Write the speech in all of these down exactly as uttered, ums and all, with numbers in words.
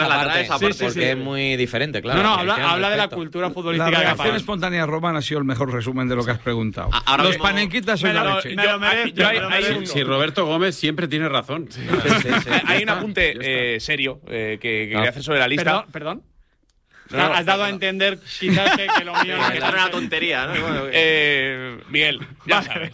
Aparte, esa sí, parte. sí, porque sí. es muy diferente, claro. No, no, habla, habla de la cultura futbolística. La reacción espontánea romana ha sido el mejor resumen de lo que has preguntado. Ahora Los mismo, panenquitas son la leche. Me lo merezco. Yo, hay, hay un, Si Roberto Gómez siempre tiene razón. Sí, sí, sí, hay un apunte eh, serio eh, que, que no. quería hacer sobre la lista. Perdón, perdón. No, no, has dado no, a no. entender quizás que, que lo mío que esto era una tontería, ¿no? Bueno, eh, Miguel, ya sabes.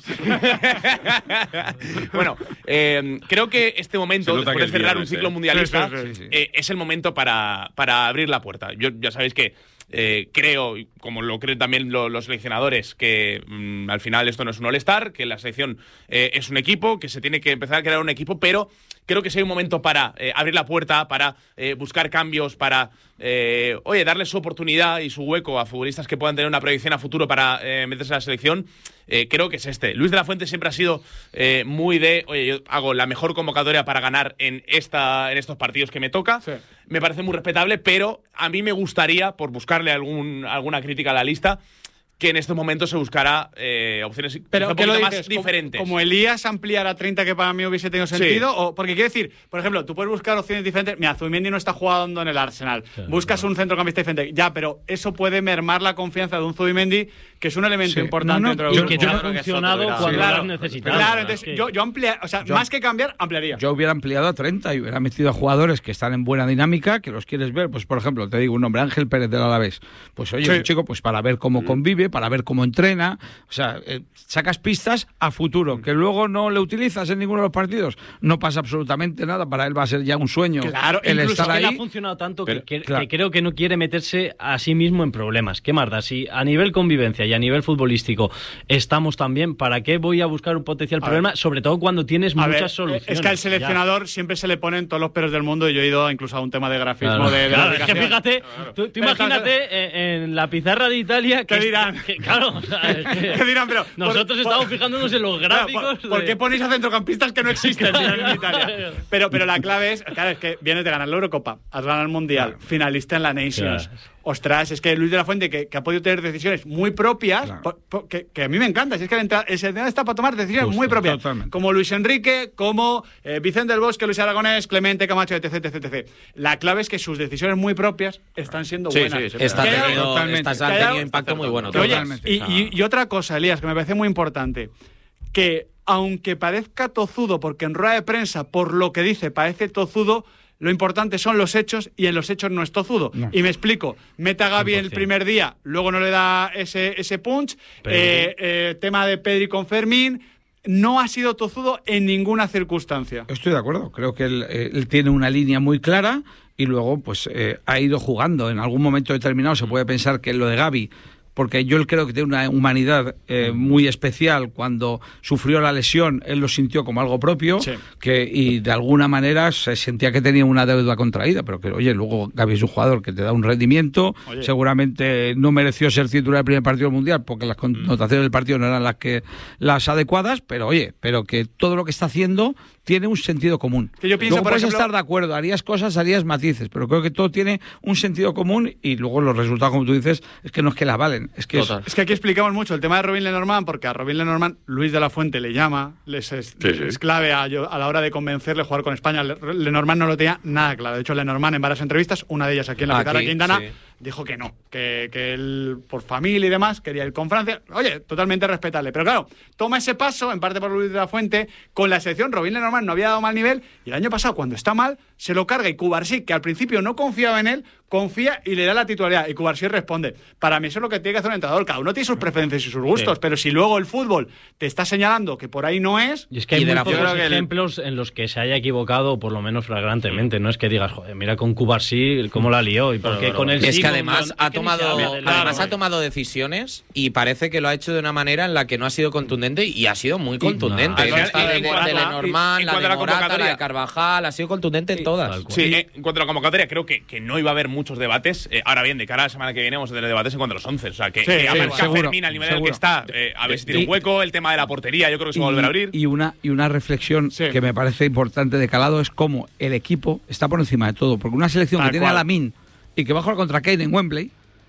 Bueno, eh, creo que este momento, después de cerrar un ciclo eh. mundialista, Sí, sí, sí, sí. eh, es el momento para, para abrir la puerta. Yo ya sabéis que eh, creo, como lo creen también lo, los seleccionadores, que mmm, al final esto no es un all-star, que la selección eh, es un equipo, que se tiene que empezar a crear un equipo, pero creo que sí hay un momento para eh, abrir la puerta, para eh, buscar cambios, para, eh, oye, darle su oportunidad y su hueco a futbolistas que puedan tener una proyección a futuro para eh, meterse a la selección. Eh, creo que es este. Luis de la Fuente siempre ha sido eh, muy de, oye, yo hago la mejor convocatoria para ganar en, esta, en estos partidos que me toca. Sí. Me parece muy respetable, pero a mí me gustaría, por buscarle algún, alguna crítica a la lista, que en estos momentos se buscará eh, opciones Pero un ¿qué lo poquito dices? más diferentes. Como, como Elías ampliar a treinta, que para mí hubiese tenido sentido. Sí. O, porque quiero decir, por ejemplo, tú puedes buscar opciones diferentes. Mira, Zubimendi no está jugando en el Arsenal. Claro, Buscas claro. un centrocampista diferente. Ya, pero eso puede mermar la confianza de un Zubimendi, que es un elemento sí. importante no, no, dentro del yo, grupo. que te ha yo, funcionado sí, cuando claro, lo has necesitado. Claro, entonces que... yo, yo ampliaría, o sea, yo, más que cambiar, ampliaría. Yo hubiera ampliado a treinta y hubiera metido a jugadores que están en buena dinámica, que los quieres ver. Pues, por ejemplo, te digo un nombre, Ángel Pérez del Alavés. Pues, oye, sí. un chico, pues para ver cómo convive, para ver cómo entrena. O sea, eh, sacas pistas a futuro, que luego no le utilizas en ninguno de los partidos. No pasa absolutamente nada. Para él va a ser ya un sueño claro, el incluso estar que ahí. le ha funcionado tanto pero, que, que, claro. que creo que no quiere meterse a sí mismo en problemas. ¿Qué más da? Si a nivel convivencia y a nivel futbolístico estamos también, ¿para qué voy a buscar un potencial a problema? Ver. Sobre todo cuando tienes a muchas ver, soluciones. Es que al seleccionador ya. siempre se le ponen todos los peros del mundo, y yo he ido incluso a un tema de grafismo claro. de, de claro, la es que fíjate, claro. tú, tú imagínate en, en la pizarra de Italia que ¿Qué dirán? Es, que, claro, o sea, es que ¿Qué dirán? Pero nosotros por, estamos por, fijándonos en los gráficos. Claro, por, ¿Por qué ponéis a centrocampistas que no existen en Italia? Pero, pero la clave es, claro, es que vienes de ganar la Eurocopa, has ganado el Mundial, claro. finalista en la Nations. Claro. Ostras, es que Luis de la Fuente, que, que ha podido tener decisiones muy propias, claro. por, por, que, que a mí me encanta, si es que el seleccionador está para tomar decisiones Justo, muy propias, totalmente. Como Luis Enrique, como eh, Vicente del Bosque, Luis Aragonés, Clemente Camacho, etc, etc, etcétera. La clave es que sus decisiones muy propias están siendo sí, buenas. Sí, sí, está tenido, estas han tenido impacto muy bueno. Que, oye, y, y, y otra cosa, Elías, que me parece muy importante, que aunque parezca tozudo, porque en rueda de prensa, por lo que dice, parece tozudo, lo importante son los hechos, y en los hechos no es tozudo. No. Y me explico, mete a Gavi el primer día, luego no le da ese, ese punch, eh, eh, tema de Pedri con Fermín, no ha sido tozudo en ninguna circunstancia. Estoy de acuerdo, creo que él, él tiene una línea muy clara y luego pues eh, ha ido jugando. En algún momento determinado se puede pensar que lo de Gavi, porque yo creo que tiene una humanidad eh, muy especial. Cuando sufrió la lesión, él lo sintió como algo propio, sí. que, y de alguna manera se sentía que tenía una deuda contraída, pero que, oye, luego Gavi es un jugador que te da un rendimiento, oye. seguramente no mereció ser titular del primer partido mundial, porque las connotaciones del partido no eran las que las adecuadas, pero oye, pero que todo lo que está haciendo tiene un sentido común. Que yo pienso, luego por puedes ejemplo... estar de acuerdo, harías cosas, harías matices, pero creo que todo tiene un sentido común, y luego los resultados, como tú dices, es que no es que la valen. Es que, es... es que aquí explicamos mucho el tema de Robin Lenormand, porque a Robin Lenormand Luis de la Fuente le llama, les es, sí, sí. es clave a, a la hora de convencerle a jugar con España. Lenormand no lo tenía nada claro. De hecho, Lenormand en varias entrevistas, una de ellas aquí en la Pizarra Quintana, sí. dijo que no, que, que él, por familia y demás, quería ir con Francia. Oye, totalmente respetable. Pero claro, toma ese paso, en parte por Luis de la Fuente, con la selección. Robin Lenormand no había dado mal nivel, y el año pasado, cuando está mal, se lo carga, y Cubarsí, que al principio no confiaba en él, confía y le da la titularidad, y Cubarsí responde. Para mí eso es lo que tiene que hacer un entrenador. Cada uno tiene sus preferencias y sus gustos, sí. pero si luego el fútbol te está señalando que por ahí no es... Y es que hay muy pocos ejemplos en los que se haya equivocado, por lo menos flagrantemente. No es que digas, joder, mira con Cubarsí cómo la lió, y porque con el... Es que además ha tomado además ha tomado decisiones, y parece que lo ha hecho de una manera en la que no ha sido contundente, y ha sido muy contundente. No, esta de, de, de Lenormand, la de Morata, la de Carvajal, ha sido contundente en todas. Sí, en cuanto a la convocatoria, creo que, que no iba a haber muchos debates. Eh, ahora bien, de cara a la semana que viene vamos a tener debates en cuanto a los once. O sea, que, sí, que sí, a Fermín al nivel en el que está, eh, a ver si tiene un hueco, el tema de la portería, yo creo que se va a volver a abrir. Y una, y una reflexión sí. que me parece importante de calado es cómo el equipo está por encima de todo. Porque una selección Tal que cual. tiene a Lamine y que va a jugar contra Kane en Wembley,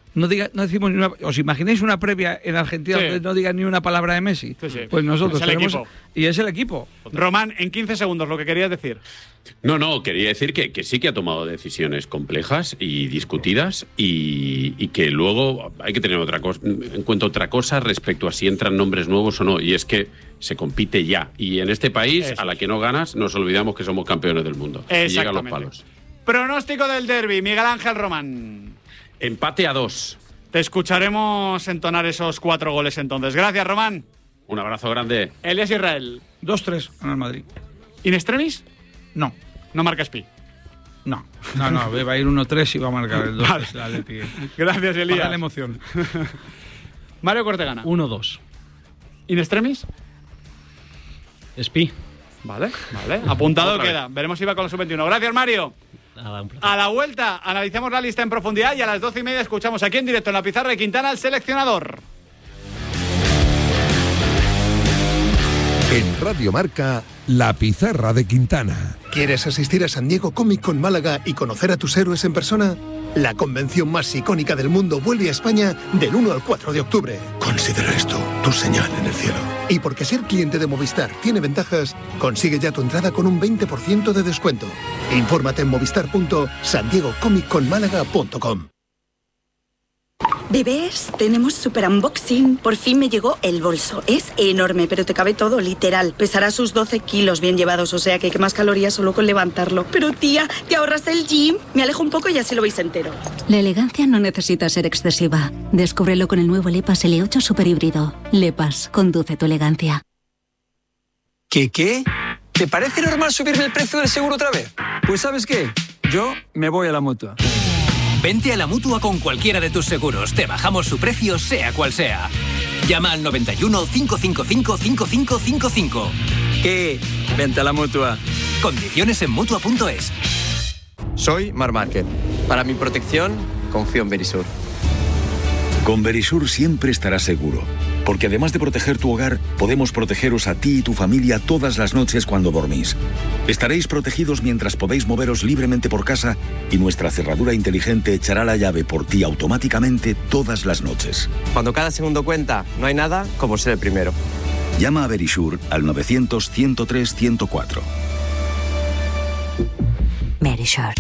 no diga, no decimos ni una, ¿os imagináis una previa en Argentina Sí. donde no diga ni una palabra de Messi? Sí, sí. Pues nosotros Es el tenemos, equipo. y es el equipo. Román, en quince segundos, lo que querías decir. No, no, quería decir que, que sí que ha tomado decisiones complejas y discutidas y, y que luego hay que tener otra cosa, en cuenta otra cosa respecto a si entran nombres nuevos o no, y es que se compite ya. Y en este país, Eso. a la que no ganas, nos olvidamos que somos campeones del mundo. Y llegan los Exactamente. palos. Pronóstico del derbi, Miguel Ángel Román. Empate a dos. Te escucharemos entonar esos cuatro goles entonces. Gracias, Román. Un abrazo grande. Elías Israel. dos tres gana el Madrid. ¿In extremis? No, No marcas pi. no, no, no, va a ir uno tres y va a marcar el dos. Vale. El Atleti. Gracias, Para Elías. la emoción. Mario Cortegana. uno dos. ¿In extremis? Espi. Vale, vale. Apuntado Otra vez. queda. Veremos si va con los sub veintiuno. Gracias, Mario. Nada, un placer. A la vuelta analizamos la lista en profundidad y a las doce y media escuchamos aquí en directo en la pizarra de Quintana al seleccionador. En Radio Marca, La Pizarra de Quintana. ¿Quieres asistir a San Diego Comic Con Málaga y conocer a tus héroes en persona? La convención más icónica del mundo vuelve a España del uno al cuatro de octubre. Considera esto tu señal en el cielo. Y porque ser cliente de Movistar tiene ventajas, consigue ya tu entrada con un veinte por ciento de descuento. Infórmate en movistar punto san diego comic con málaga punto com. Bebés, tenemos super unboxing. Por fin me llegó el bolso. Es enorme, pero te cabe todo, literal. Pesará sus doce kilos bien llevados, o sea que quemas calorías solo con levantarlo. Pero tía, ¿te ahorras el gym? Me alejo un poco y así lo veis entero. La elegancia no necesita ser excesiva. Descúbrelo con el nuevo Lepas L ocho Super Híbrido. Lepas, conduce tu elegancia. ¿Qué qué? ¿Te parece normal subirme el precio del seguro otra vez? Pues ¿sabes qué? Yo me voy a la Mutua. Vente a la Mutua con cualquiera de tus seguros. Te bajamos su precio, sea cual sea. Llama al noventa y uno, cinco cinco cinco, cinco cinco cinco cinco. ¿Qué? Vente a la Mutua. Condiciones en Mutua punto es. Soy Mar Márquez. Para mi protección, confío en Verisur. Con Verisur siempre estarás seguro, porque además de proteger tu hogar, podemos protegeros a ti y tu familia todas las noches cuando dormís. Estaréis protegidos mientras podéis moveros libremente por casa y nuestra cerradura inteligente echará la llave por ti automáticamente todas las noches. Cuando cada segundo cuenta, no hay nada como ser el primero. Llama a Verisur al novecientos, ciento tres, ciento cuatro. Verisur.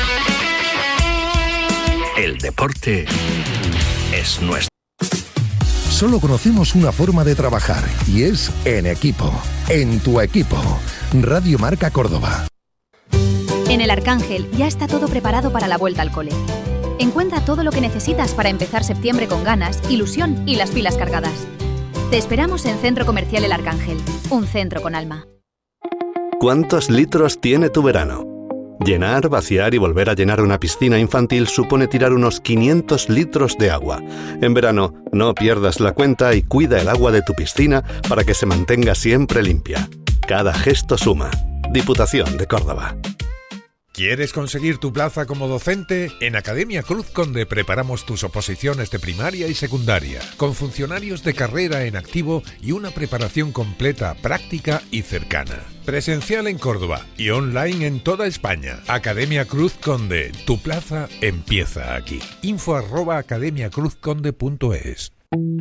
El deporte es nuestro. Solo conocemos una forma de trabajar y es en equipo. En tu equipo. Radio Marca Córdoba. En el Arcángel ya está todo preparado para la vuelta al cole. Encuentra todo lo que necesitas para empezar septiembre con ganas, ilusión y las pilas cargadas. Te esperamos en Centro Comercial El Arcángel, un centro con alma. ¿Cuántos litros tiene tu verano? Llenar, vaciar y volver a llenar una piscina infantil supone tirar unos quinientos litros de agua. En verano, no pierdas la cuenta y cuida el agua de tu piscina para que se mantenga siempre limpia. Cada gesto suma. Diputación de Córdoba. ¿Quieres conseguir tu plaza como docente? En Academia Cruz Conde preparamos tus oposiciones de primaria y secundaria, con funcionarios de carrera en activo y una preparación completa, práctica y cercana. Presencial en Córdoba y online en toda España. Academia Cruz Conde, tu plaza empieza aquí. Info arroba academia cruz conde punto es.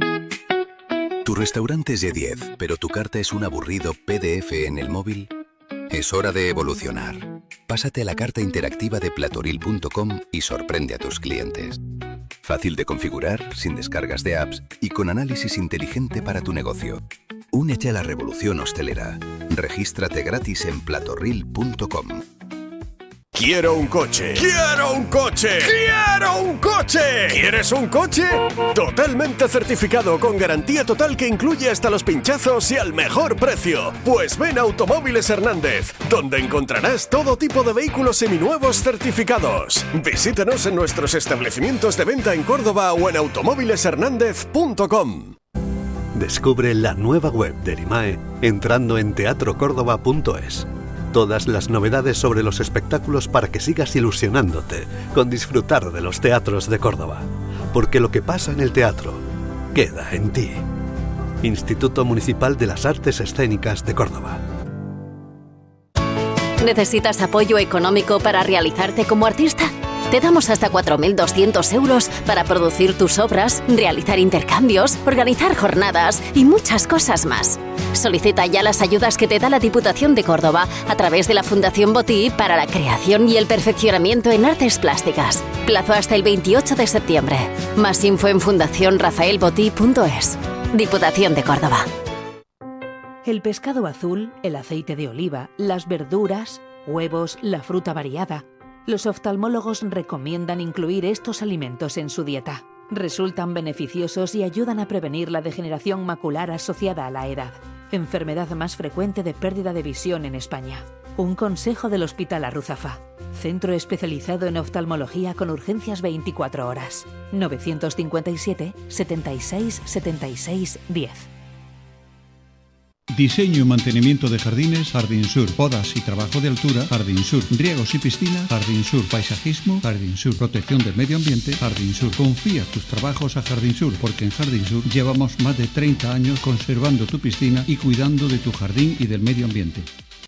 Tu restaurante es de diez, pero tu carta es un aburrido P D F en el móvil. Es hora de evolucionar. Pásate a la carta interactiva de platoril punto com y sorprende a tus clientes. Fácil de configurar, sin descargas de apps y con análisis inteligente para tu negocio. Únete a la revolución hostelera. Regístrate gratis en platoril punto com. Quiero un coche. ¡Quiero un coche! ¡Quiero un coche! ¿Quieres un coche? Totalmente certificado con garantía total que incluye hasta los pinchazos y al mejor precio. Pues ven a Automóviles Hernández, donde encontrarás todo tipo de vehículos seminuevos certificados. Visítanos en nuestros establecimientos de venta en Córdoba o en automóviles hernández punto com. Descubre la nueva web de Erimae entrando en teatro córdoba punto es. Todas las novedades sobre los espectáculos para que sigas ilusionándote con disfrutar de los teatros de Córdoba. Porque lo que pasa en el teatro queda en ti. Instituto Municipal de las Artes Escénicas de Córdoba. ¿Necesitas apoyo económico para realizarte como artista? Te damos hasta cuatro mil doscientos euros para producir tus obras, realizar intercambios, organizar jornadas y muchas cosas más. Solicita ya las ayudas que te da la Diputación de Córdoba a través de la Fundación Botí para la creación y el perfeccionamiento en artes plásticas. Plazo hasta el veintiocho de septiembre. Más info en fundación rafael botí punto es. Diputación de Córdoba. El pescado azul, el aceite de oliva, las verduras, huevos, la fruta variada. Los oftalmólogos recomiendan incluir estos alimentos en su dieta. Resultan beneficiosos y ayudan a prevenir la degeneración macular asociada a la edad, enfermedad más frecuente de pérdida de visión en España. Un consejo del Hospital Arruzafa, centro especializado en oftalmología con urgencias veinticuatro horas. novecientos cincuenta y siete, setenta y seis, setenta y seis, diez. Diseño y mantenimiento de jardines, Jardín Sur. Podas y trabajo de altura, Jardín Sur. Riegos y piscina, Jardín Sur. Paisajismo, Jardín Sur. Protección del medio ambiente, Jardín Sur. Confía tus trabajos a Jardín Sur, porque en Jardín Sur llevamos más de treinta años conservando tu piscina y cuidando de tu jardín y del medio ambiente.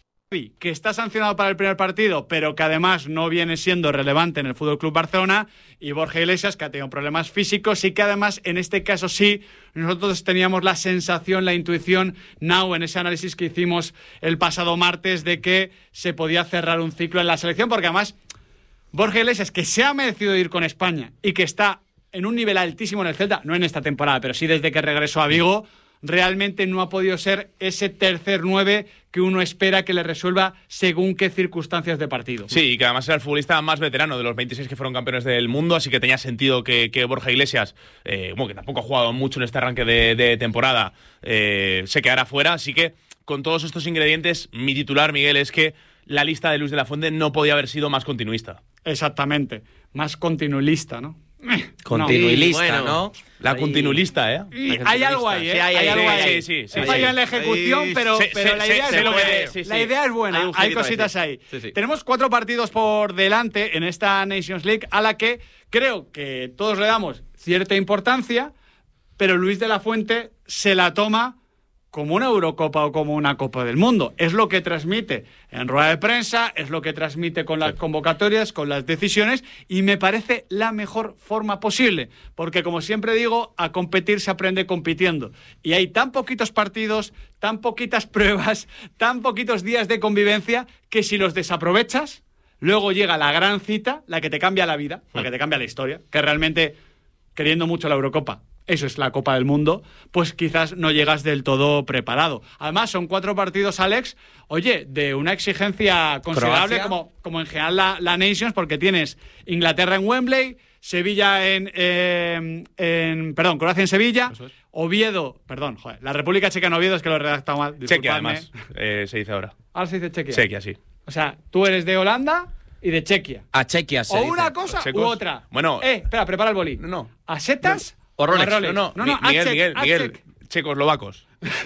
Que está sancionado para el primer partido, pero que además no viene siendo relevante en el F C Barcelona, y Borja Iglesias, que ha tenido problemas físicos, y que además en este caso sí, nosotros teníamos la sensación, la intuición, now, en ese análisis que hicimos el pasado martes, de que se podía cerrar un ciclo en la selección, porque además Borja Iglesias, que se ha merecido ir con España y que está en un nivel altísimo en el Celta, no en esta temporada, pero sí desde que regresó a Vigo, realmente no ha podido ser ese tercer nueve que uno espera que le resuelva según qué circunstancias de partido. Sí, y que además era el futbolista más veterano de los veintiséis que fueron campeones del mundo, así que tenía sentido que, que Borja Iglesias, eh, bueno, que tampoco ha jugado mucho en este arranque de, de temporada, eh, se quedara fuera. Así que con todos estos ingredientes, mi titular, Miguel, es que la lista de Luis de la Fuente no podía haber sido más continuista. Exactamente, más continuista, ¿no? Continuista, bueno, ¿no? La continuista, ¿eh? Y hay algo ahí, ¿eh? Sí, hay, hay algo sí, ahí. Sí, sí, sí. He fallado en la ejecución, sí, pero, sí, pero sí, la sí, idea sí, es lo buena. que- sí, sí. La idea es buena. Hay un Hay girito cositas ahí, ahí. sí. Sí, sí. Tenemos cuatro partidos por delante en esta Nations League a la que creo que todos le damos cierta importancia, pero Luis de la Fuente se la toma como una Eurocopa o como una Copa del Mundo. Es lo que transmite en rueda de prensa, es lo que transmite con las convocatorias, con las decisiones, y me parece la mejor forma posible, porque como siempre digo, a competir se aprende compitiendo. Y hay tan poquitos partidos, tan poquitas pruebas, tan poquitos días de convivencia, que si los desaprovechas, luego llega la gran cita, la que te cambia la vida, la que te cambia la historia, que realmente, queriendo mucho la Eurocopa, eso es la Copa del Mundo, pues quizás no llegas del todo preparado. Además, son cuatro partidos, Alex, oye, de una exigencia considerable, como, como en general la, la Nations, porque tienes Inglaterra en Wembley, Sevilla en, eh, en... Perdón, Croacia en Sevilla, es. Oviedo, perdón, joder, la República Checa en Oviedo, es que lo he redactado mal. Chequia, además, eh, se dice ahora. Ahora se dice Chequia. Chequia, sí. O sea, tú eres de Holanda y de Chequia. A Chequia se O dice. una cosa u otra. Bueno. Eh, espera, prepara el boli. No, no. ¿A setas? O Rolex. o a Rolex? No, no, no, no, Mi- Miguel, Acek, Miguel, Miguel, Acek. checoslovacos.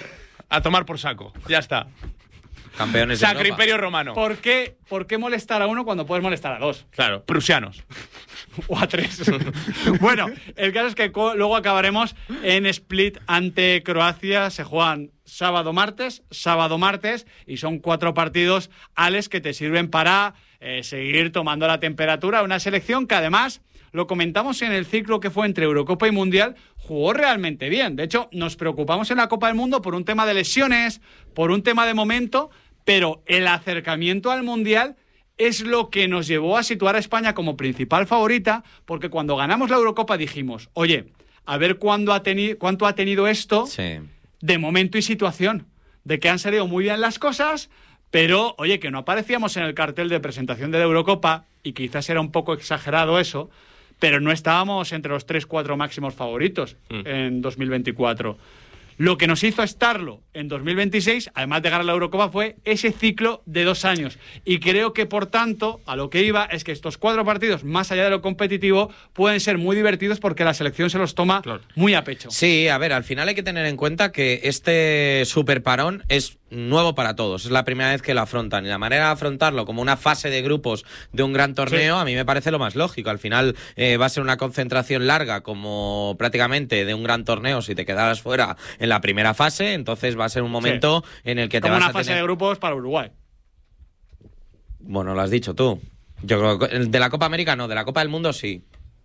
A tomar por saco. Ya está. Campeones de Europa. Sacriperio romano. ¿Por qué, ¿Por qué molestar a uno cuando puedes molestar a dos? Claro, prusianos. O a tres. Bueno, el caso es que co- luego acabaremos en Split ante Croacia. Se juegan sábado, martes, sábado, martes, y son cuatro partidos, Alex, que te sirven para eh, seguir tomando la temperatura. Una selección que además, lo comentamos en el ciclo que fue entre Eurocopa y Mundial, jugó realmente bien. De hecho, nos preocupamos en la Copa del Mundo por un tema de lesiones, por un tema de momento, pero el acercamiento al Mundial es lo que nos llevó a situar a España como principal favorita, porque cuando ganamos la Eurocopa dijimos, oye, a ver cuándo ha teni- cuánto ha tenido esto Sí. de momento y situación, de que han salido muy bien las cosas, pero, oye, que no aparecíamos en el cartel de presentación de la Eurocopa, y quizás era un poco exagerado eso, pero no estábamos entre los tres cuatro máximos favoritos Mm. en dos mil veinticuatro. Lo que nos hizo estarlo en dos mil veintiséis, además de ganar la Eurocopa, fue ese ciclo de dos años. Y creo que, por tanto, a lo que iba es que estos cuatro partidos, más allá de lo competitivo, pueden ser muy divertidos porque la selección se los toma muy a pecho. Sí, a ver, al final hay que tener en cuenta que este super parón es nuevo para todos. Es la primera vez que lo afrontan. Y la manera de afrontarlo como una fase de grupos de un gran torneo, Sí. a mí me parece lo más lógico. Al final eh, va a ser una concentración larga, como prácticamente de un gran torneo si te quedaras fuera en la primera fase. Entonces va a ser un momento en el que te Como vas una a fase tener... de grupos para Uruguay. Bueno, lo has dicho tú. Yo creo que de la Copa América no, de la Copa del Mundo sí.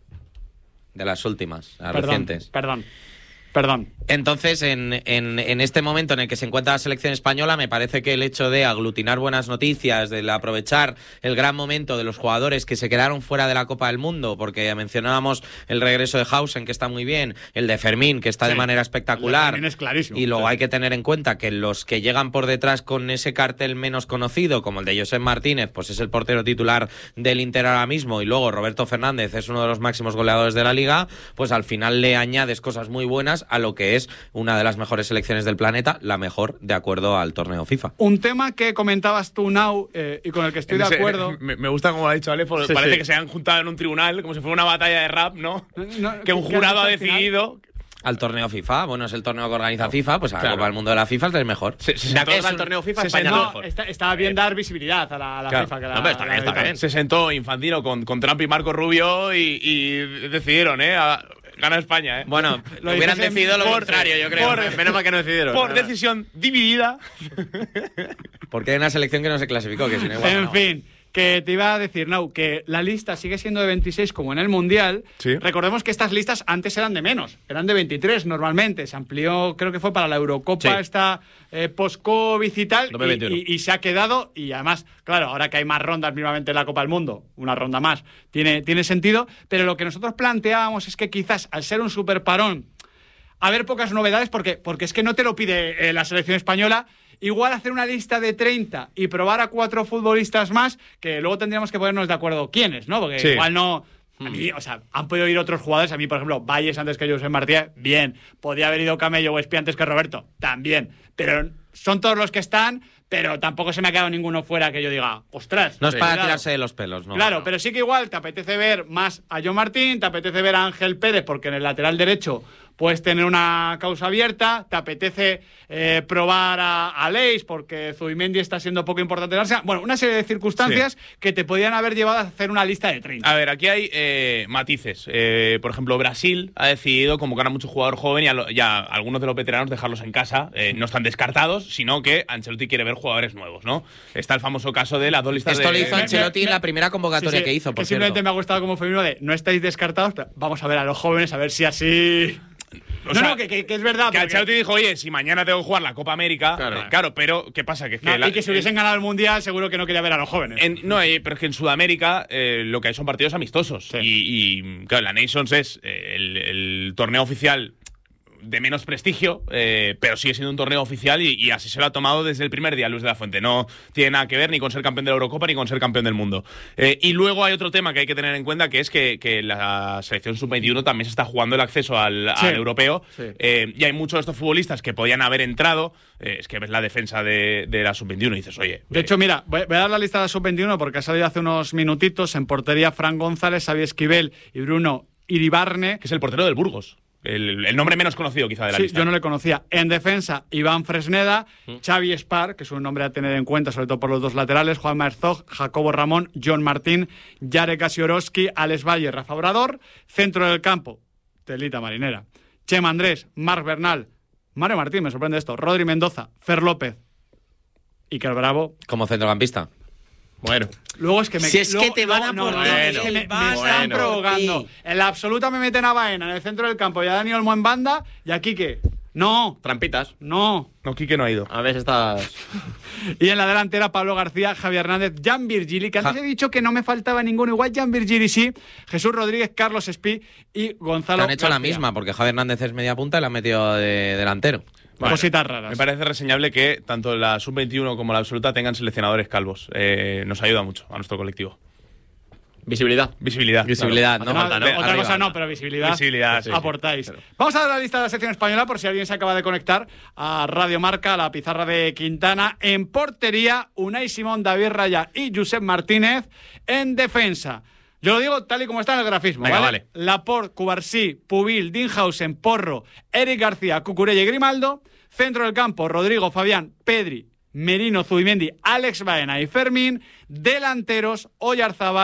De las últimas, las perdón, recientes. Perdón, perdón. Entonces, en, en, en este momento en el que se encuentra la selección española, me parece que el hecho de aglutinar buenas noticias, de aprovechar el gran momento de los jugadores que se quedaron fuera de la Copa del Mundo, porque mencionábamos el regreso de Hausen, que está muy bien, el de Fermín, que está sí, de manera espectacular. El de Fermín es clarísimo. Y luego sí. hay que tener en cuenta que los que llegan por detrás con ese cartel menos conocido, como el de Josep Martínez, pues es el portero titular del Inter ahora mismo, y luego Roberto Fernández es uno de los máximos goleadores de la Liga, pues al final le añades cosas muy buenas a lo que es una de las mejores selecciones del planeta, la mejor de acuerdo al torneo FIFA. Un tema que comentabas tú, Nau, eh, y con el que estoy ese, de acuerdo. Me, me gusta como lo ha dicho Ale, porque sí, parece sí. que se han juntado en un tribunal, como si fuera una batalla de rap, ¿no? no que un jurado ha decidido. Al torneo FIFA, bueno, es el torneo que organiza FIFA, pues a la claro. Copa del Mundo de la FIFA es el mejor. Se, se sentó al torneo FIFA, España no, mejor. Está, está bien dar visibilidad a la, a la claro. FIFA. Que la, no, pero está bien, está bien. Se sentó Infantino con, con Trump y Marco Rubio y, y decidieron, ¿eh? A, Gana España, ¿eh? Bueno, lo hubieran decidido lo por, contrario, yo creo. Por, menos mal que no decidieron. Por ¿verdad? Decisión dividida. Porque hay una selección que no se clasificó, que si no igual En no. fin, que te iba a decir, no, que la lista sigue siendo de veintiséis como en el Mundial. Sí. Recordemos que estas listas antes eran de menos, eran de veintitrés normalmente. Se amplió, creo que fue para la Eurocopa, sí. esta eh, post-COVID y tal, y, y, y se ha quedado. Y además, claro, ahora que hay más rondas mínimamente en la Copa del Mundo, una ronda más, tiene, tiene sentido. Pero lo que nosotros planteábamos es que quizás al ser un super parón, haber pocas novedades, porque, porque es que no te lo pide eh, la selección española. Igual hacer una lista de treinta y probar a cuatro futbolistas más, que luego tendríamos que ponernos de acuerdo quiénes, ¿no? Porque sí. igual no... A mí, o sea, han podido ir otros jugadores. A mí, por ejemplo, Valles antes que Josep Martínez, bien. Podía haber ido Camello o Espí antes que Roberto, también. Pero son todos los que están, pero tampoco se me ha quedado ninguno fuera que yo diga, ostras. No es sí, para claro. tirarse de los pelos, ¿no? Claro, no. pero sí que igual te apetece ver más a John Martín, te apetece ver a Ángel Pérez, porque en el lateral derecho puedes tener una causa abierta, te apetece eh, probar a, a Leis, porque Zubimendi está siendo poco importante en Arsenal. Bueno, una serie de circunstancias sí. que te podían haber llevado a hacer una lista de treinta. A ver, aquí hay eh, matices. Eh, por ejemplo, Brasil ha decidido convocar a mucho jugador joven y a, lo, y a algunos de los veteranos dejarlos en casa. Eh, no están descartados, sino que Ancelotti quiere ver jugadores nuevos, ¿no? Está el famoso caso de las dos listas. Esto de... lo hizo Ancelotti en la primera convocatoria sí, sí, que hizo, por que simplemente cierto. me ha gustado como femenino de no estáis descartados, pero vamos a ver a los jóvenes, a ver si así... O no, sea, no, que, que, que es verdad. Que Ancelotti dijo, oye, si mañana tengo que jugar la Copa América, claro, eh, claro pero ¿qué pasa? Que es que no, la, y que si hubiesen eh, ganado el Mundial, seguro que no quería ver a los jóvenes. En, no, eh, pero es que en Sudamérica eh, lo que hay son partidos amistosos. Sí. Y, y, claro, la Nations es eh, el, el torneo oficial de menos prestigio, eh, pero sigue siendo un torneo oficial y, y así se lo ha tomado desde el primer día Luis de la Fuente. No tiene nada que ver ni con ser campeón de la Eurocopa ni con ser campeón del mundo. Eh, y luego hay otro tema que hay que tener en cuenta, que es que, que la selección sub veintiuno también se está jugando el acceso al, sí. al europeo. Sí. Eh, y hay muchos de estos futbolistas que podían haber entrado. Eh, es que ves la defensa de, de la sub veintiuno y dices, oye... De eh, hecho, mira, voy, voy a dar la lista de la sub veintiuno porque ha salido hace unos minutitos. En portería, Fran González, Xavi Esquivel y Bruno Iribarne. Que es el portero del Burgos. El, el nombre menos conocido quizá de la sí, lista. Yo no le conocía. En defensa, Iván Fresneda, mm. Xavi Espar, que es un nombre a tener en cuenta, sobre todo por los dos laterales, Juan Marzog, Jacobo Ramón, John Martín, Jarek Asiorowski, Alex Valle, Rafa Obrador. Centro del campo, telita marinera. Chema Andrés, Marc Bernal, Mario Martín, me sorprende esto, Rodri Mendoza, Fer López, Iker Bravo. Como centrocampista. Bueno. Luego es que me Si es luego, que te van a no, por no, ti, es que me, me están bueno, provocando. sí. En la absoluta me meten a Baena en el centro del campo y a Dani Olmo en banda y a Quique. No. Trampitas. No. No, Quique no ha ido. A ver si estás... Y en la delantera, Pablo García, Javier Hernández, Jan Virgili, que antes ja. he dicho que no me faltaba ninguno. Igual Jan Virgili sí, Jesús Rodríguez, Carlos Espí y Gonzalo Han hecho García. la misma, porque Javier Hernández es media punta y la han metido de delantero. Bueno, cositas raras. Me parece reseñable que tanto la sub veintiuno como la absoluta tengan seleccionadores calvos. Eh, nos ayuda mucho a nuestro colectivo. Visibilidad. Visibilidad. Visibilidad, claro. ¿no? no, Falta, ¿no? Otra Arriba. cosa no, pero visibilidad, visibilidad sí, aportáis. Sí, pero... Vamos a dar la lista de la sección española por si alguien se acaba de conectar a Radio Marca, a la pizarra de Quintana. En portería, Unai Simón, David Raya y Josep Martínez. En defensa, yo lo digo tal y como está en el grafismo. Venga, ¿vale? vale. Laporte, Cubarsí, Pubil, Dinhausen, Porro, Eric García, Cucurella y Grimaldo. Centro del campo, Rodrigo, Fabián, Pedri, Merino, Zubimendi, Alex Baena y Fermín. Delanteros, Oyarzábal,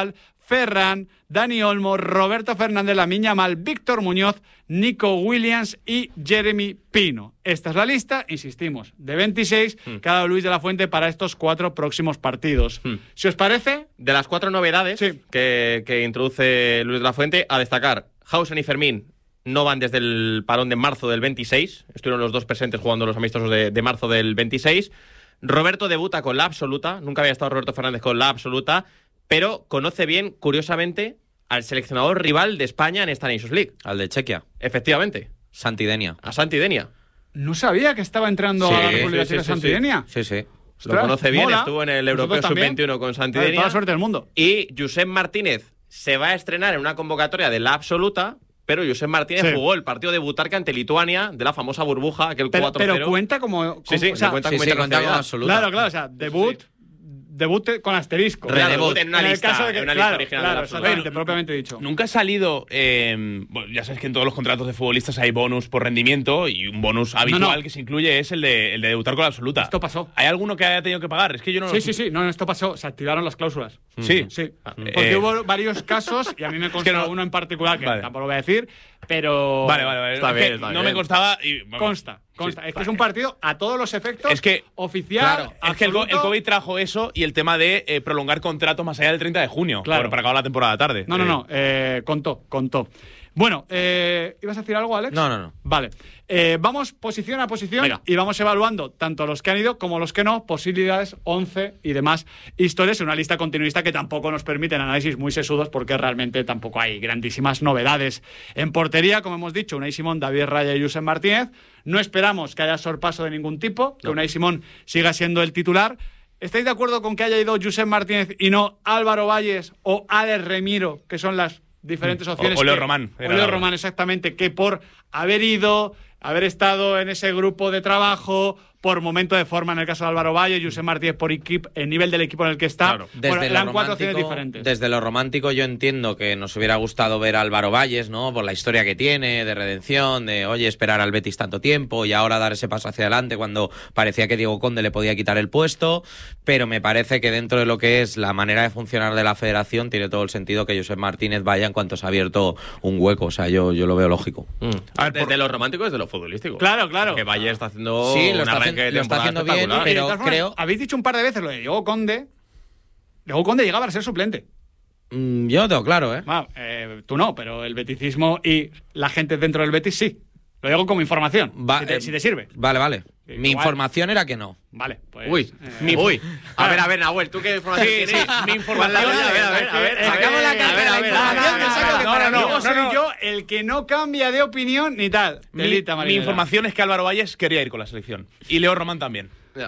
Ferran, Dani Olmo, Roberto Fernández, Lamine Yamal, Víctor Muñoz, Nico Williams y Jeremy Pino. Esta es la lista, insistimos, de veintiséis mm. que ha dado Luis de la Fuente para estos cuatro próximos partidos. Mm. ¿Si os parece? De las cuatro novedades sí. que, que introduce Luis de la Fuente, a destacar, Hausen y Fermín no van desde el parón de marzo del veintiséis, estuvieron los dos presentes jugando los amistosos de, de marzo del veintiséis. Roberto debuta con la absoluta, nunca había estado Roberto Fernández con la absoluta, pero conoce bien, curiosamente, al seleccionador rival de España en esta Nations League. Al de Chequia. Efectivamente. Santi Denia. A Santi Denia. No sabía que estaba entrando sí, a la República sí, Checa sí, Santi sí. Denia. Sí, sí. Lo conoce bien, mola. Estuvo en el Europeo sub veintiuno con Santi Denia. Toda la suerte del mundo. Y Josep Martínez se va a estrenar en una convocatoria de la absoluta, pero Josep Martínez sí. jugó el partido de Butarca ante Lituania, de la famosa burbuja, aquel pero, cuatro cero. Pero cuenta como... como sí, sí, o sea, cuenta sí, como sí, cuenta como absoluta. Claro, claro, o sea, debut... Sí. Debut con asterisco. Claro, debut en una en lista, el caso de que, en una claro, lista original claro, de la exactamente, absoluta. propiamente dicho. Nunca ha salido, eh, bueno, ya sabes que en todos los contratos de futbolistas hay bonus por rendimiento y un bonus habitual no, no. que se incluye es el de, el de debutar con la absoluta. Esto pasó. ¿Hay alguno que haya tenido que pagar? Es que yo no Sí, sí, sí, no, esto pasó, se activaron las cláusulas. Sí. Sí, porque eh, hubo varios casos y a mí me consta es que no, uno en particular que vale. tampoco voy a decir, pero... Vale, vale, vale. Está bien, está no bien. me constaba y... Vamos. Consta. Consta. Sí, es que vale. es un partido a todos los efectos es que, oficial. Claro, es que el, el COVID trajo eso y el tema de eh, prolongar contratos más allá del treinta de junio claro. para, para acabar la temporada tarde. No, no, no. Eh, contó, contó. Bueno, eh, ¿ibas a decir algo, Alex? No, no, no. Vale. Eh, vamos posición a posición Venga. y vamos evaluando tanto los que han ido como los que no, posibilidades, once y demás historias en una lista continuista que tampoco nos permiten análisis muy sesudos porque realmente tampoco hay grandísimas novedades. En portería, como hemos dicho, Unai Simón, David Raya y Josep Martínez. No esperamos que haya sorpaso de ningún tipo, que no. Unai Simón siga siendo el titular. ¿Estáis de acuerdo con que haya ido Josep Martínez y no Álvaro Valles o Alex Remiro, que son las diferentes opciones? O, o Leo Román. O Leo Román, exactamente, que por haber ido, haber estado en ese grupo de trabajo, por momento de forma en el caso de Álvaro Valle, Josep Martínez por equipo, el nivel del equipo en el que está. Claro. Desde, bueno, lo eran cuatro opciones diferentes. Desde lo romántico yo entiendo que nos hubiera gustado ver a Álvaro Valles, ¿no? Por la historia que tiene, de redención, de, oye, esperar al Betis tanto tiempo y ahora dar ese paso hacia adelante cuando parecía que Diego Conde le podía quitar el puesto, pero me parece que dentro de lo que es la manera de funcionar de la federación tiene todo el sentido que Josep Martínez vaya en cuanto se ha abierto un hueco, o sea, yo, yo lo veo lógico. Mm. A ver, desde por... lo romántico, desde lo futbolístico. Claro, claro. Que Valles está haciendo sí, lo un está, arranque lo está haciendo bien, pero formas, creo... Habéis dicho un par de veces lo de Diego Conde. Diego Conde llegaba a ser suplente. Mm, yo lo tengo claro, ¿eh? Bueno, eh, tú no, pero el beticismo y la gente dentro del Betis sí. Lo digo como información, Va, si, te, eh, si te sirve. Vale, vale. Igual. Mi información era que no. Vale, pues... Uy, eh, mi, uy. A ver, a ver, Nahuel, ¿tú qué información sí, tienes? Sí, mi información... A ver, a ver, a ver. A ver, sacamos la carta de la información. No, no, no, no, soy no, yo el que no cambia de opinión ni tal. Mi, mi información es que Álvaro Valles quería ir con la selección. Y Leo Román también. Ya.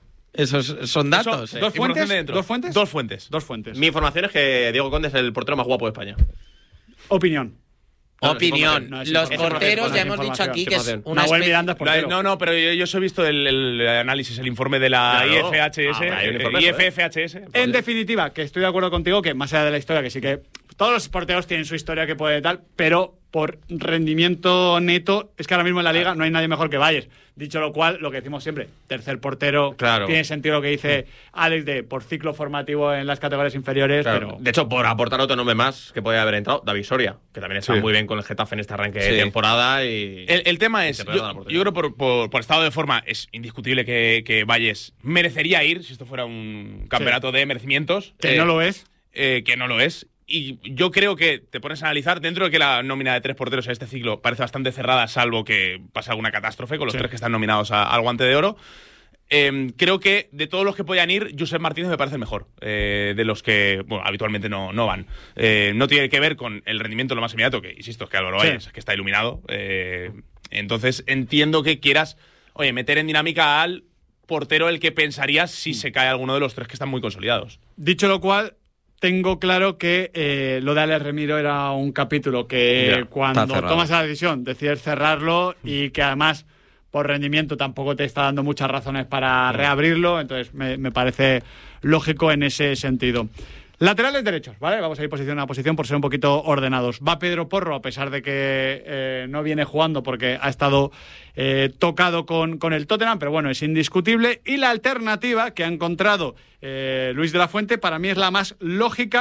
Esos son datos. Eso, ¿Dos, fuentes? ¿Dos fuentes? Dos fuentes. Dos fuentes. Mi información es que Diego Conde es el portero más guapo de España. Opinión. No, Opinión. No, Los porteros, ya hemos dicho aquí que es una Nahuel Miranda es portero. No, no, pero yo, yo os he visto el, el análisis, el informe de la claro. I F H S. Ah, el, el I F F H S. En definitiva, que estoy de acuerdo contigo, que más allá de la historia, que sí que todos los porteros tienen su historia que puede tal, pero por rendimiento neto, es que ahora mismo en la liga no hay nadie mejor que Valles. Dicho lo cual, lo que decimos siempre, tercer portero, claro. tiene sentido lo que dice Alex de por ciclo formativo en las categorías inferiores. Claro. Pero... De hecho, por aportar otro nombre más que podría haber entrado, David Soria, que también está sí. muy bien con el Getafe en este arranque sí. de temporada. Y el, el tema es, yo, yo creo que por, por, por estado de forma es indiscutible que, que Valles merecería ir, si esto fuera un campeonato sí. de merecimientos. Que eh, no lo es. Eh, que no lo es. Y yo creo que te pones a analizar, dentro de que la nómina de tres porteros en este ciclo parece bastante cerrada, salvo que pase alguna catástrofe con los sí. tres que están nominados a, al Guante de Oro. Eh, creo que de todos los que podían ir, Josep Martínez me parece el mejor. Eh, de los que bueno, habitualmente no, no van. Eh, no tiene que ver con el rendimiento lo más inmediato, que insisto, es que Álvaro Valles, sí. que está iluminado. Eh, entonces entiendo que quieras, oye, meter en dinámica al portero el que pensarías si se cae alguno de los tres que están muy consolidados. Dicho lo cual, tengo claro que eh, lo de Alex Remiro era un capítulo que yeah, cuando tomas la decisión decides cerrarlo y que además por rendimiento tampoco te está dando muchas razones para yeah. reabrirlo, entonces me, me parece lógico en ese sentido. Laterales derechos, ¿vale? Vamos a ir posición a posición por ser un poquito ordenados. Va Pedro Porro, a pesar de que eh, no viene jugando porque ha estado eh, tocado con, con el Tottenham, pero bueno, es indiscutible. Y la alternativa que ha encontrado eh, Luis de la Fuente, para mí es la más lógica,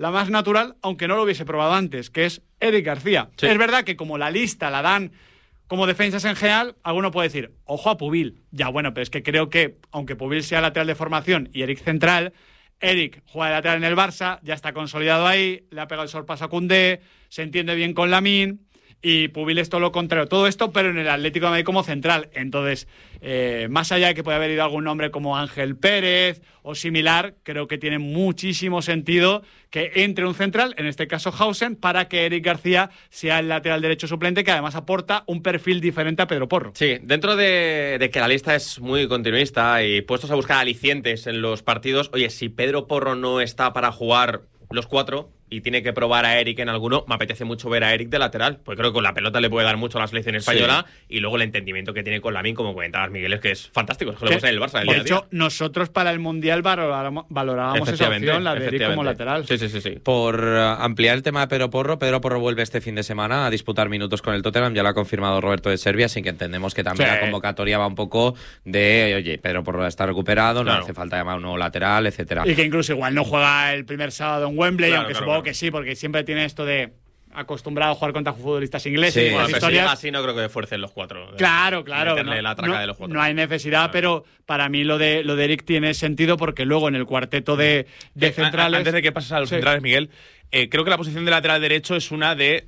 la más natural, aunque no lo hubiese probado antes, que es Eric García. Sí. Es verdad que como la lista la dan como defensas en general, alguno puede decir, ojo a Pubil. Ya, bueno, pero es que creo que, aunque Pubil sea lateral de formación y Eric central, Eric juega de lateral en el Barça, ya está consolidado ahí, le ha pegado el sorpaso a Koundé, se entiende bien con Lamine, y Pubil es todo lo contrario. Todo esto, pero en el Atlético de Madrid como central. Entonces, eh, más allá de que pueda haber ido algún nombre como Ángel Pérez o similar, creo que tiene muchísimo sentido que entre un central, en este caso Hausen, para que Eric García sea el lateral derecho suplente, que además aporta un perfil diferente a Pedro Porro. Sí, dentro de, de que la lista es muy continuista y puestos a buscar alicientes en los partidos, oye, si Pedro Porro no está para jugar los cuatro y tiene que probar a Eric en alguno, me apetece mucho ver a Eric de lateral, porque creo que con la pelota le puede dar mucho a la selección española, sí. Y luego el entendimiento que tiene con Lamine, como comentabas, Miguel, es que es fantástico, es que lo vemos en el Barça del de día a día. hecho, nosotros para el Mundial valorábamos, valorábamos esa opción, la de Eric como lateral. Sí, sí, sí, sí. Por uh, ampliar el tema de Pedro Porro, Pedro Porro vuelve este fin de semana a disputar minutos con el Tottenham, ya lo ha confirmado Roberto de Serbia, así que entendemos que también sí. La convocatoria va un poco de, oye, Pedro Porro está recuperado, claro. No hace falta llamar un nuevo lateral, etcétera. Y que incluso igual no juega el primer sábado en Wembley, claro, aunque claro, supongo claro. que sí, porque siempre tiene esto de acostumbrado a jugar contra futbolistas ingleses sí, y bueno, las historias. Sí, así no creo que fuercen los cuatro. Claro, claro. No, la traca no, de los cuatro. No hay necesidad, claro. Pero para mí lo de lo de Eric tiene sentido porque luego en el cuarteto de, de eh, centrales... Antes de que pases a los sí. centrales, Miguel, eh, creo que la posición de lateral derecho es una de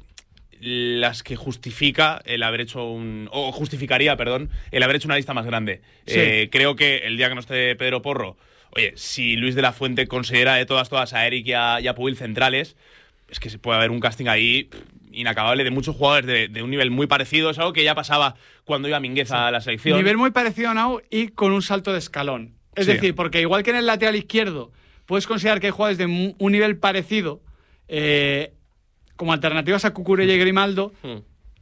las que justifica el haber hecho un... o justificaría, perdón, el haber hecho una lista más grande. Sí. Eh, creo que el día que no esté Pedro Porro, oye, si Luis de la Fuente considera de todas, todas a Eric y a, y a Pubil centrales, es que se puede haber un casting ahí inacabable de muchos jugadores de, de un nivel muy parecido. Es algo que ya pasaba cuando iba Mingueza sí. a la selección. Nivel muy parecido a Nau y con un salto de escalón. Es sí. decir, porque igual que en el lateral izquierdo puedes considerar que hay jugadores de un nivel parecido eh, como alternativas a Cucurella y Grimaldo, hmm.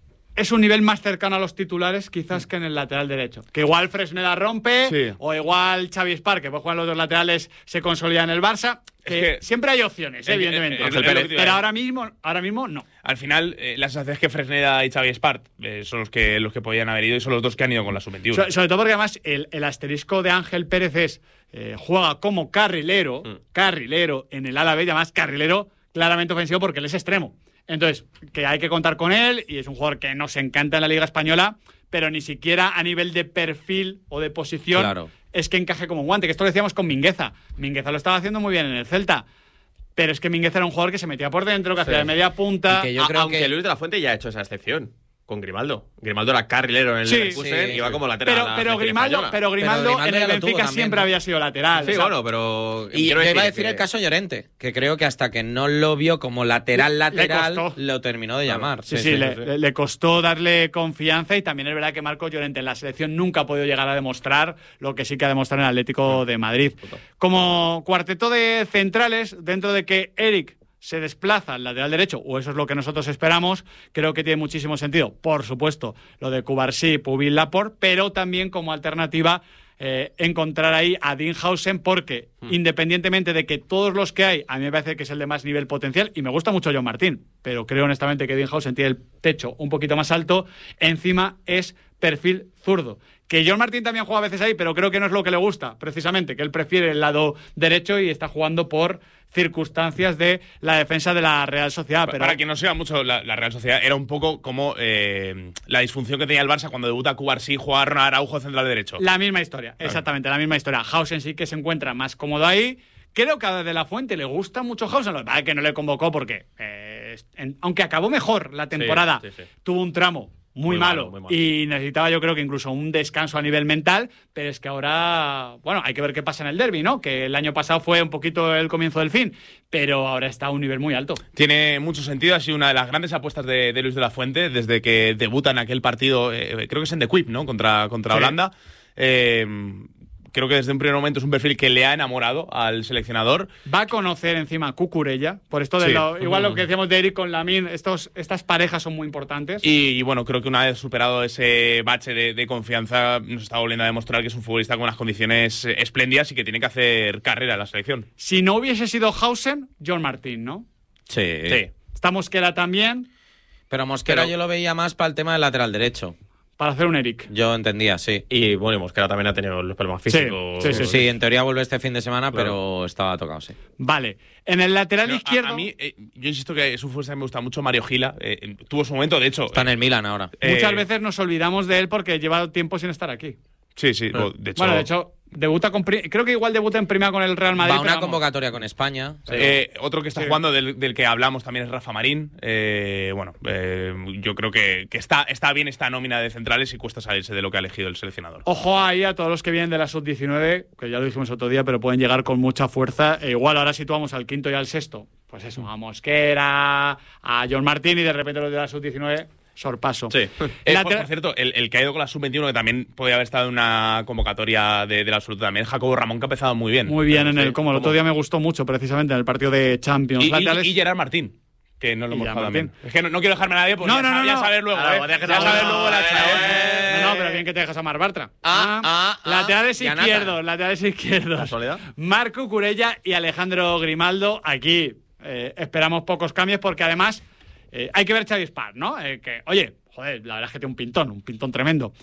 es un nivel más cercano a los titulares quizás que en el lateral derecho. Que igual Fresneda rompe, sí. o igual Xavi Espar, que puede jugar los dos laterales, se consolida en el Barça. Que, que siempre hay opciones, el, evidentemente. El, el, el, el, pero ahora mismo, ahora mismo no. Al final, eh, la sensación es que Fresneda y Xavi Espart eh, son los que, los que podían haber ido y son los dos que han ido con la sub veintiuno. So, sobre todo porque además el, el asterisco de Ángel Pérez es eh, juega como carrilero, mm. carrilero en el Alavés, y además carrilero claramente ofensivo porque él es extremo. Entonces, que hay que contar con él y es un jugador que nos encanta en la Liga Española, pero ni siquiera a nivel de perfil o de posición claro. es que encaje como un guante, que esto lo decíamos con Mingueza. Mingueza lo estaba haciendo muy bien en el Celta, pero es que Mingueza era un jugador que se metía por dentro, que sí. hacía de media punta. Y que yo creo a, aunque que Luis de la Fuente ya ha hecho esa excepción con Grimaldo. Grimaldo era carrilero en el sí, Leverkusen sí, y iba sí. como lateral. Pero, pero, Grimaldo, pero, Grimaldo, pero Grimaldo en el Benfica siempre ¿no? había sido lateral. Sí, o sea, bueno, pero... Y yo iba a decir que... el caso Llorente, que creo que hasta que no lo vio como lateral-lateral, lo terminó de llamar. Sí, sí, sí, sí, le, sí, le costó darle confianza y también es verdad que Marcos Llorente en la selección nunca ha podido llegar a demostrar lo que sí que ha demostrado en el Atlético de Madrid. Como cuarteto de centrales, dentro de que Eric se desplaza al lateral derecho, o eso es lo que nosotros esperamos, creo que tiene muchísimo sentido. Por supuesto, lo de Cubarsí, Pubil, Laporte, pero también como alternativa eh, encontrar ahí a Dean Hausen, porque mm. independientemente de que todos los que hay, a mí me parece que es el de más nivel potencial, y me gusta mucho John Martín, pero creo honestamente que Dean Hausen tiene el techo un poquito más alto, encima es perfil zurdo. Que John Martín también juega a veces ahí, pero creo que no es lo que le gusta, precisamente, que él prefiere el lado derecho y está jugando por circunstancias de la defensa de la Real Sociedad. Pero... Para quien no sea mucho, la, la Real Sociedad era un poco como eh, la disfunción que tenía el Barça cuando debuta Cubarsí, juega Ronald Araujo central derecho. La misma historia, claro. Exactamente, la misma historia. Hausen sí que se encuentra más cómodo ahí. Creo que a De La Fuente le gusta mucho Hausen, lo que pasa es que no le convocó porque, eh, en, aunque acabó mejor la temporada, sí, sí, sí. tuvo un tramo Muy, muy malo, malo muy malo. Y necesitaba yo creo que incluso un descanso a nivel mental, pero es que ahora, bueno, hay que ver qué pasa en el derbi, ¿no? Que el año pasado fue un poquito el comienzo del fin, pero ahora está a un nivel muy alto. Tiene mucho sentido, ha sido una de las grandes apuestas de, de Luis de la Fuente desde que debuta en aquel partido, eh, creo que es en The Quip, ¿no? Contra, contra sí. Holanda. Eh, Creo que desde un primer momento es un perfil que le ha enamorado al seleccionador. Va a conocer encima a Cucurella, por esto de sí. lo, igual lo que decíamos de Eric con Lamine, estos, estas parejas son muy importantes. Y, y bueno, creo que una vez superado ese bache de, de confianza, nos está volviendo a demostrar que es un futbolista con unas condiciones espléndidas y que tiene que hacer carrera en la selección. Si no hubiese sido Hausen, John Martín, ¿no? Sí. sí. Está Mosquera también. Pero Mosquera pero... yo lo veía más para el tema del lateral derecho. para hacer un Eric. Yo entendía, sí. Y bueno, Mosquera también ha tenido los problemas físicos. Sí, sí, sí, sí, en teoría vuelve este fin de semana, Claro. pero estaba tocado, sí. Vale. En el lateral Pero a- izquierdo. A, mí, eh, yo insisto que su fuerza me gusta mucho. Mario Gila eh, tuvo su momento, de hecho. Está en el Milan ahora. Muchas eh, veces nos olvidamos de él porque lleva tiempo sin estar aquí. Sí, sí. bo- De hecho, Bueno, de hecho, debuta con. pri- Creo que igual debuta en primera con el Real Madrid. Va a una pero vamos. convocatoria con España. Eh, otro que está Sí. jugando, del, del que hablamos también es Rafa Marín. Eh, bueno, eh, yo creo que, que está, está bien esta nómina de centrales y cuesta salirse de lo que ha elegido el seleccionador. Ojo ahí a todos los que vienen de la sub diecinueve, que ya lo dijimos otro día, pero pueden llegar con mucha fuerza. E igual ahora situamos al quinto y al sexto. Pues eso, a Mosquera, a John Martín y de repente los de la sub diecinueve, sorpaso. Sí. Eh, Lateral- por, por cierto, el, el que ha ido con la sub veintiuno, que también podría haber estado en una convocatoria de, de la absoluta también, Jacobo Ramón, que ha empezado muy bien. Muy bien en Sí, el. Como el otro como- día me gustó mucho, precisamente en el partido de Champions. Y, y- laterales. y Gerard Martín, que no lo Y hemos Gerard dejado también. Martín. Es que no, no quiero dejarme a nadie, porque No, ya, no, sab- no, ya no. saber luego, Claro, ¿eh? voy a dejar- Ya saber no, luego la no, chao. No, no, pero bien que te dejas a Mar Bartra. Ah, ah, ah. Laterales Y a izquierdos, Nata. laterales izquierdos. ¿Casualidad? Marco Curella y Alejandro Grimaldo. Aquí eh, esperamos pocos cambios porque además eh, hay que ver Xavi Spar, ¿no? Eh, que, oye, joder, la verdad es que tiene un pintón, un pintón tremendo.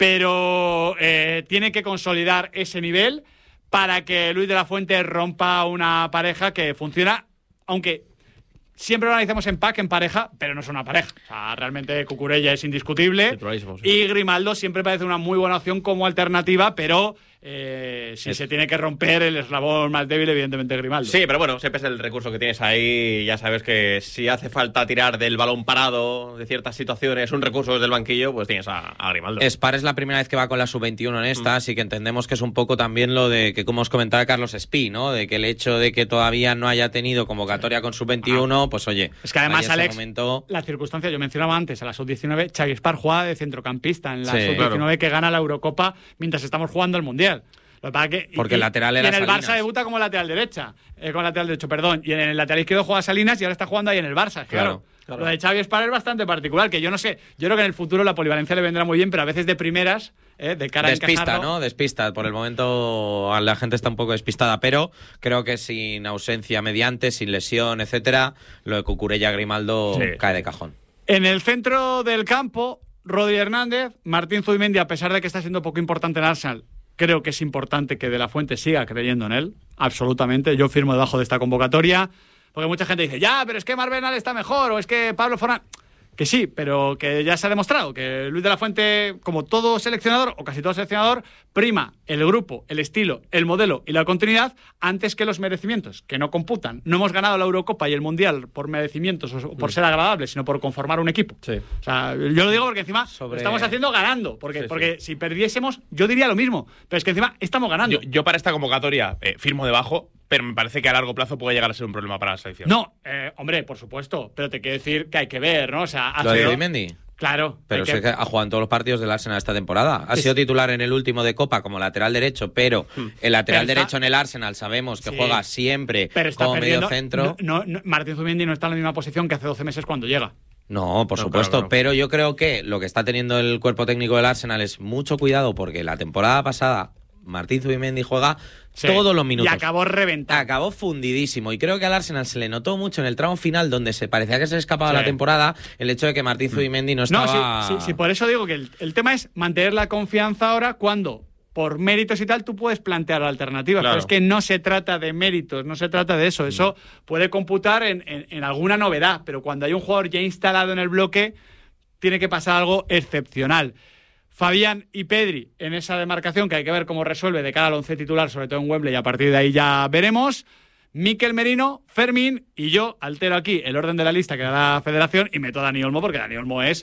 Pero eh, tiene que consolidar ese nivel para que Luis de la Fuente rompa una pareja que funciona, aunque siempre lo analicemos en pack, en pareja, pero no es una pareja. O sea, realmente Cucurella es indiscutible. Titularísimo, sí. Y Grimaldo siempre parece una muy buena opción como alternativa, pero eh, si Es- se tiene que romper el eslabón más débil, evidentemente Grimaldo. Sí, pero bueno, siempre es el recurso que tienes ahí. Ya sabes que si hace falta tirar del balón parado de ciertas situaciones, un recurso desde el banquillo, pues tienes a, a Grimaldo. Spar es la primera vez que va con la sub veintiuno en esta, así que entendemos que es un poco también lo de que, como os comentaba Carlos Espí, ¿no? De que el hecho de que todavía no haya tenido convocatoria con sub veintiuno, pues oye. Es que además, vaya ese Alex, momento- la circunstancia, yo mencionaba antes a la sub diecinueve, Xavi Spar juega de centrocampista en la Sí, sub diecinueve que gana la Eurocopa mientras estamos jugando el Mundial. Lo que pasa que, y- Porque el y- lateral y era en el Salinas. Barça debuta como lateral derecha, eh, con lateral derecho, perdón, y en el lateral izquierdo juega Salinas y ahora está jugando ahí en el Barça, claro. Claro, claro. Lo de Xavi Spar es bastante particular, que yo no sé, yo creo que en el futuro la polivalencia le vendrá muy bien, pero a veces de primeras, eh, de cara a Despista, encajarlo- ¿no? Despista. Por el momento la gente está un poco despistada, pero creo que sin ausencia mediante, sin lesión, etcétera, lo de Cucurella Grimaldo Sí. cae de cajón. En el centro del campo, Rodri Hernández, Martín Zubimendi, a pesar de que está siendo poco importante en Arsenal, creo que es importante que De la Fuente siga creyendo en él, absolutamente. Yo firmo debajo de esta convocatoria, porque mucha gente dice, ya, pero es que Marvenal está mejor, o es que Pablo Forán... Que sí, pero que ya se ha demostrado que Luis de la Fuente, como todo seleccionador, o casi todo seleccionador, prima el grupo, el estilo, el modelo y la continuidad antes que los merecimientos, que no computan. No hemos ganado la Eurocopa y el Mundial por merecimientos o por ser agradables, sino por conformar un equipo. Sí. O sea, yo lo digo porque encima Sobre- lo estamos haciendo ganando, porque, Sí, sí. porque si perdiésemos, yo diría lo mismo, pero es que encima estamos ganando. Yo, yo para esta convocatoria eh, firmo debajo, pero me parece que a largo plazo puede llegar a ser un problema para la selección. No, eh, hombre, por supuesto, pero te quiero decir que hay que ver, ¿no? O sea, ha Lo de sido- Zubimendi. Claro. Pero hay sé que ha jugado en todos los partidos del Arsenal esta temporada. Ha Es- sido titular en el último de Copa como lateral derecho, pero el lateral Pero está- derecho en el Arsenal sabemos que Sí. juega siempre pero está como perdiendo. medio centro. No, no, Martín Zubimendi no está en la misma posición que hace doce meses cuando llega. No, por No, supuesto, claro, claro. pero yo creo que lo que está teniendo el cuerpo técnico del Arsenal es mucho cuidado porque la temporada pasada Martín Zubimendi juega Sí. todos los minutos. Y acabó reventado. Acabó fundidísimo y creo que al Arsenal se le notó mucho en el tramo final donde se parecía que se le escapaba Sí. la temporada el hecho de que Martín Zubimendi no No, estaba... sí, sí, sí, por eso digo que el, el tema es mantener la confianza ahora cuando, por méritos y tal, tú puedes plantear alternativas. Claro. Pero es que no se trata de méritos, no se trata de eso. Eso puede computar en, en- en alguna novedad, pero cuando hay un jugador ya instalado en el bloque, tiene que pasar algo excepcional. Fabián y Pedri en esa demarcación, que hay que ver cómo resuelve de cara al once titular, sobre todo en Wembley, y a partir de ahí ya veremos. Mikel Merino, Fermín y yo altero aquí el orden de la lista que da la Federación y meto a Dani Olmo porque Dani Olmo es,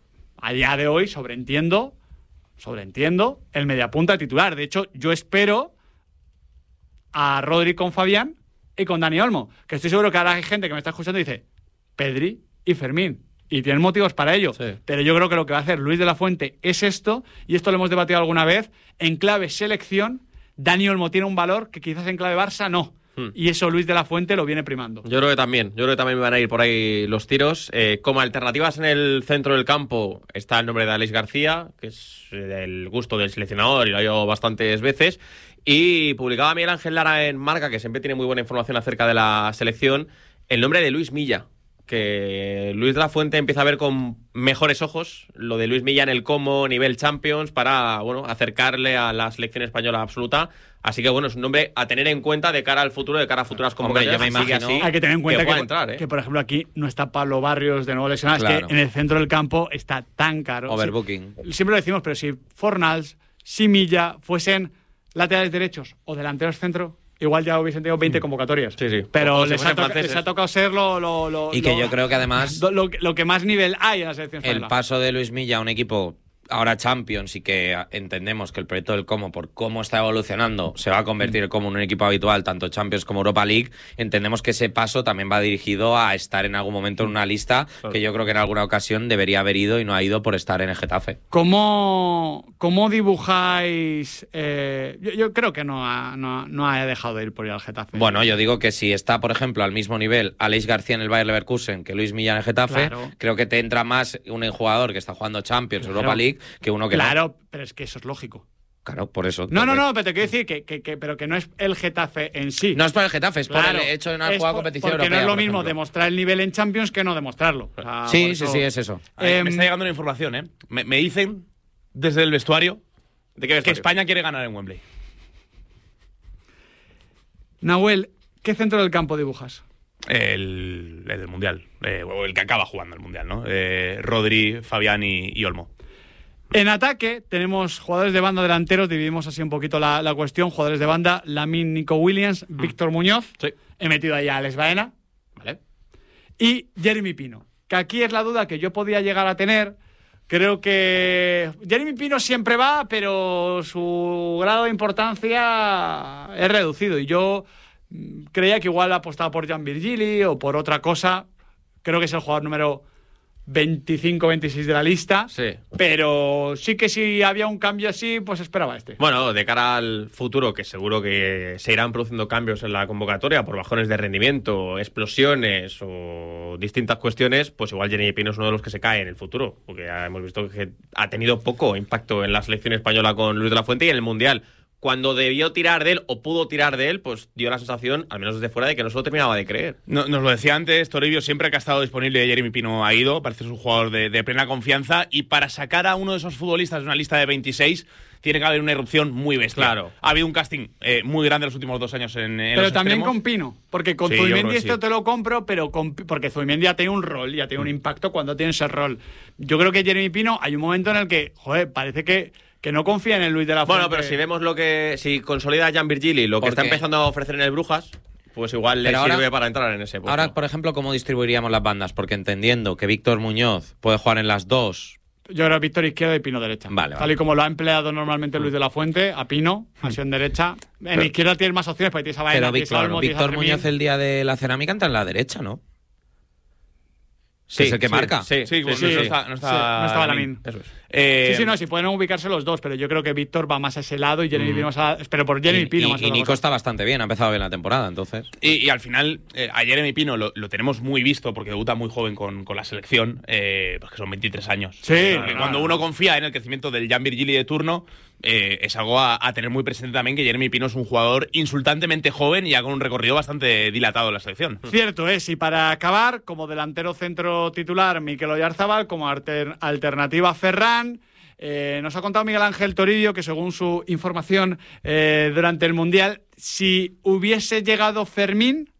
a día de hoy, sobreentiendo, sobreentiendo, el mediapunta titular. De hecho, yo espero a Rodri con Fabián y con Dani Olmo, que estoy seguro que ahora hay gente que me está escuchando y dice Pedri y Fermín. Y tienen motivos para ello. Sí. Pero yo creo que lo que va a hacer Luis de la Fuente es esto, y esto lo hemos debatido alguna vez, en clave selección, Dani Olmo tiene un valor que quizás en clave Barça no. Hmm. Y eso Luis de la Fuente lo viene primando. Yo creo que también, yo creo que también me van a ir por ahí los tiros. Eh, como alternativas en el centro del campo está el nombre de Alex García, que es eh, del gusto del seleccionador y lo ha oído bastantes veces. Y publicaba Miguel Ángel Lara en Marca, que siempre tiene muy buena información acerca de la selección, el nombre de Luis Milla que Luis de la Fuente empieza a ver con mejores ojos lo de Luis Milla en el Como, nivel Champions, para bueno acercarle a la selección española absoluta. Así que bueno, es un nombre a tener en cuenta de cara al futuro, de cara a futuras convocatorias. Hombre, yo me imagino, así, hay que tener en cuenta que, que, entrar, ¿eh? que, por ejemplo, aquí no está Pablo Barrios de nuevo lesionado. Claro. Es que en el centro del campo está tan caro. Overbooking. Sí, siempre lo decimos, pero si Fornals, si Milla fuesen laterales derechos o delanteros centro, igual ya hubiesen tenido veinte convocatorias. Sí, sí. Pero Ojo, les, si ha toca, franceses. les ha tocado ser lo, lo, lo, Y que lo, yo creo que además lo, lo, lo que más nivel hay en la selección el española. paso de Luis Milla a un equipo ahora Champions y que entendemos que el proyecto del Como, por cómo está evolucionando, se va a convertir el Como en un equipo habitual, tanto Champions como Europa League, entendemos que ese paso también va dirigido a estar en algún momento en una lista Claro. que yo creo que en alguna ocasión debería haber ido y no ha ido por estar en el Getafe. ¿Cómo, cómo dibujáis? Eh, yo, yo creo que no ha, no, no ha dejado de ir por ir al Getafe. Bueno, yo digo que si está, por ejemplo, al mismo nivel Aleix García en el Bayer Leverkusen que Luis Milla en el Getafe, Claro. creo que te entra más un jugador que está jugando Champions, Claro. Europa League, que uno que Claro, no. pero es que eso es lógico. Claro, por eso. No, no, porque- no, pero te quiero decir que, que, que, pero que no es el Getafe en sí. No es por el Getafe, es Claro, por el hecho de no haber es jugado por- competición porque europea. no es lo por mismo ejemplo. demostrar el nivel en Champions que no demostrarlo. O sea, Sí, por sí, eso- sí, es eso. Ay, Em, me está llegando una información, ¿eh? Me, me dicen desde el vestuario ¿De qué que vestuario? España quiere ganar en Wembley. Nahuel, ¿qué centro del campo dibujas? El, el del Mundial, eh, o el que acaba jugando el Mundial, ¿no? Eh, Rodri, Fabián y, y Olmo. En ataque tenemos jugadores de banda delanteros, dividimos así un poquito la, la cuestión. Jugadores de banda, Lamine, Nico Williams, Víctor Muñoz. Sí. He metido ahí a Alex Baena. Vale. Y Jeremy Pino, que aquí es la duda que yo podía llegar a tener. Creo que Jeremy Pino siempre va, pero su grado de importancia es reducido. Y yo mm, creía que igual apostaba por Gian Virgili o por otra cosa. Creo que es el jugador número veinticinco veintiséis de la lista. Sí. Pero sí que si había un cambio así, pues esperaba este. Bueno, de cara al futuro, que seguro que se irán produciendo cambios en la convocatoria por bajones de rendimiento, explosiones o distintas cuestiones, pues igual Jeremy Pino es uno de los que se cae en el futuro, porque ya hemos visto que ha tenido poco impacto en la selección española con Luis de la Fuente y en el Mundial. Cuando debió tirar de él o pudo tirar de él, pues dio la sensación, al menos desde fuera, de que no se lo terminaba de creer. No, nos lo decía antes Toribio, siempre que ha estado disponible Jeremy Pino ha ido, parece ser un jugador de, de plena confianza, y para sacar a uno de esos futbolistas de una lista de veintiséis tiene que haber una irrupción muy bestia. Claro. Ha habido un casting eh, muy grande los últimos dos años en, en Pero los también extremos. con Pino, porque con Sí, yo creo Zubimendi que esto sí. te lo compro, pero con, porque Zubimendi ya tiene un rol, ya tiene un impacto cuando tiene ese rol. Yo creo que Jeremy Pino, hay un momento en el que, joder, parece que, que no confía en el Luis de la Fuente. Bueno, pero si vemos lo que. Si consolida a Gian Virgili, lo que ¿Por está qué? empezando a ofrecer en el Brujas, pues igual le Pero ahora- sirve para entrar en ese puesto. Ahora, por ejemplo, ¿cómo distribuiríamos las bandas? Porque entendiendo que Víctor Muñoz puede jugar en las dos. Yo creo Víctor izquierda y Pino derecha. Vale, Tal vale. y como lo ha empleado normalmente Luis de la Fuente, a Pino, así en derecha. En Pero- izquierda tienes más opciones, porque tienes a Baena, Pero tienes a Víctor, Olmo, tienes a Víctor Fermín. Muñoz el día de la cerámica entra en la derecha, ¿no? Sí, es el que sí, marca. Sí, Sí, bueno, sí, no, sí. está, no está, Sí, no estaba Lamine. Lamine. Eso es. Eh, Sí, sí, no, si pueden ubicarse los dos, pero yo creo que Víctor va más a ese lado y Jeremy Mm. Pino más a... Pero por Jeremy Y, Pino y- más a y otra Nico cosa. está bastante bien, ha empezado bien la temporada, entonces. Y, y al final, eh, a Jeremy Pino lo, lo tenemos muy visto porque debuta muy joven con, con la selección, eh, porque son veintitrés años. Sí, Eh, no, cuando no. uno confía en el crecimiento del Gian Virgili de turno, eh, es algo a, a tener muy presente también, que Jeremy Pino es un jugador insultantemente joven y ya con un recorrido bastante dilatado en la selección. Cierto es, y para acabar, como delantero centro titular, Mikel Oyarzabal, como alter- alternativa Ferran. Eh, nos ha contado Miguel Ángel Toribio que según su información eh, durante el Mundial, si hubiese llegado Fermín,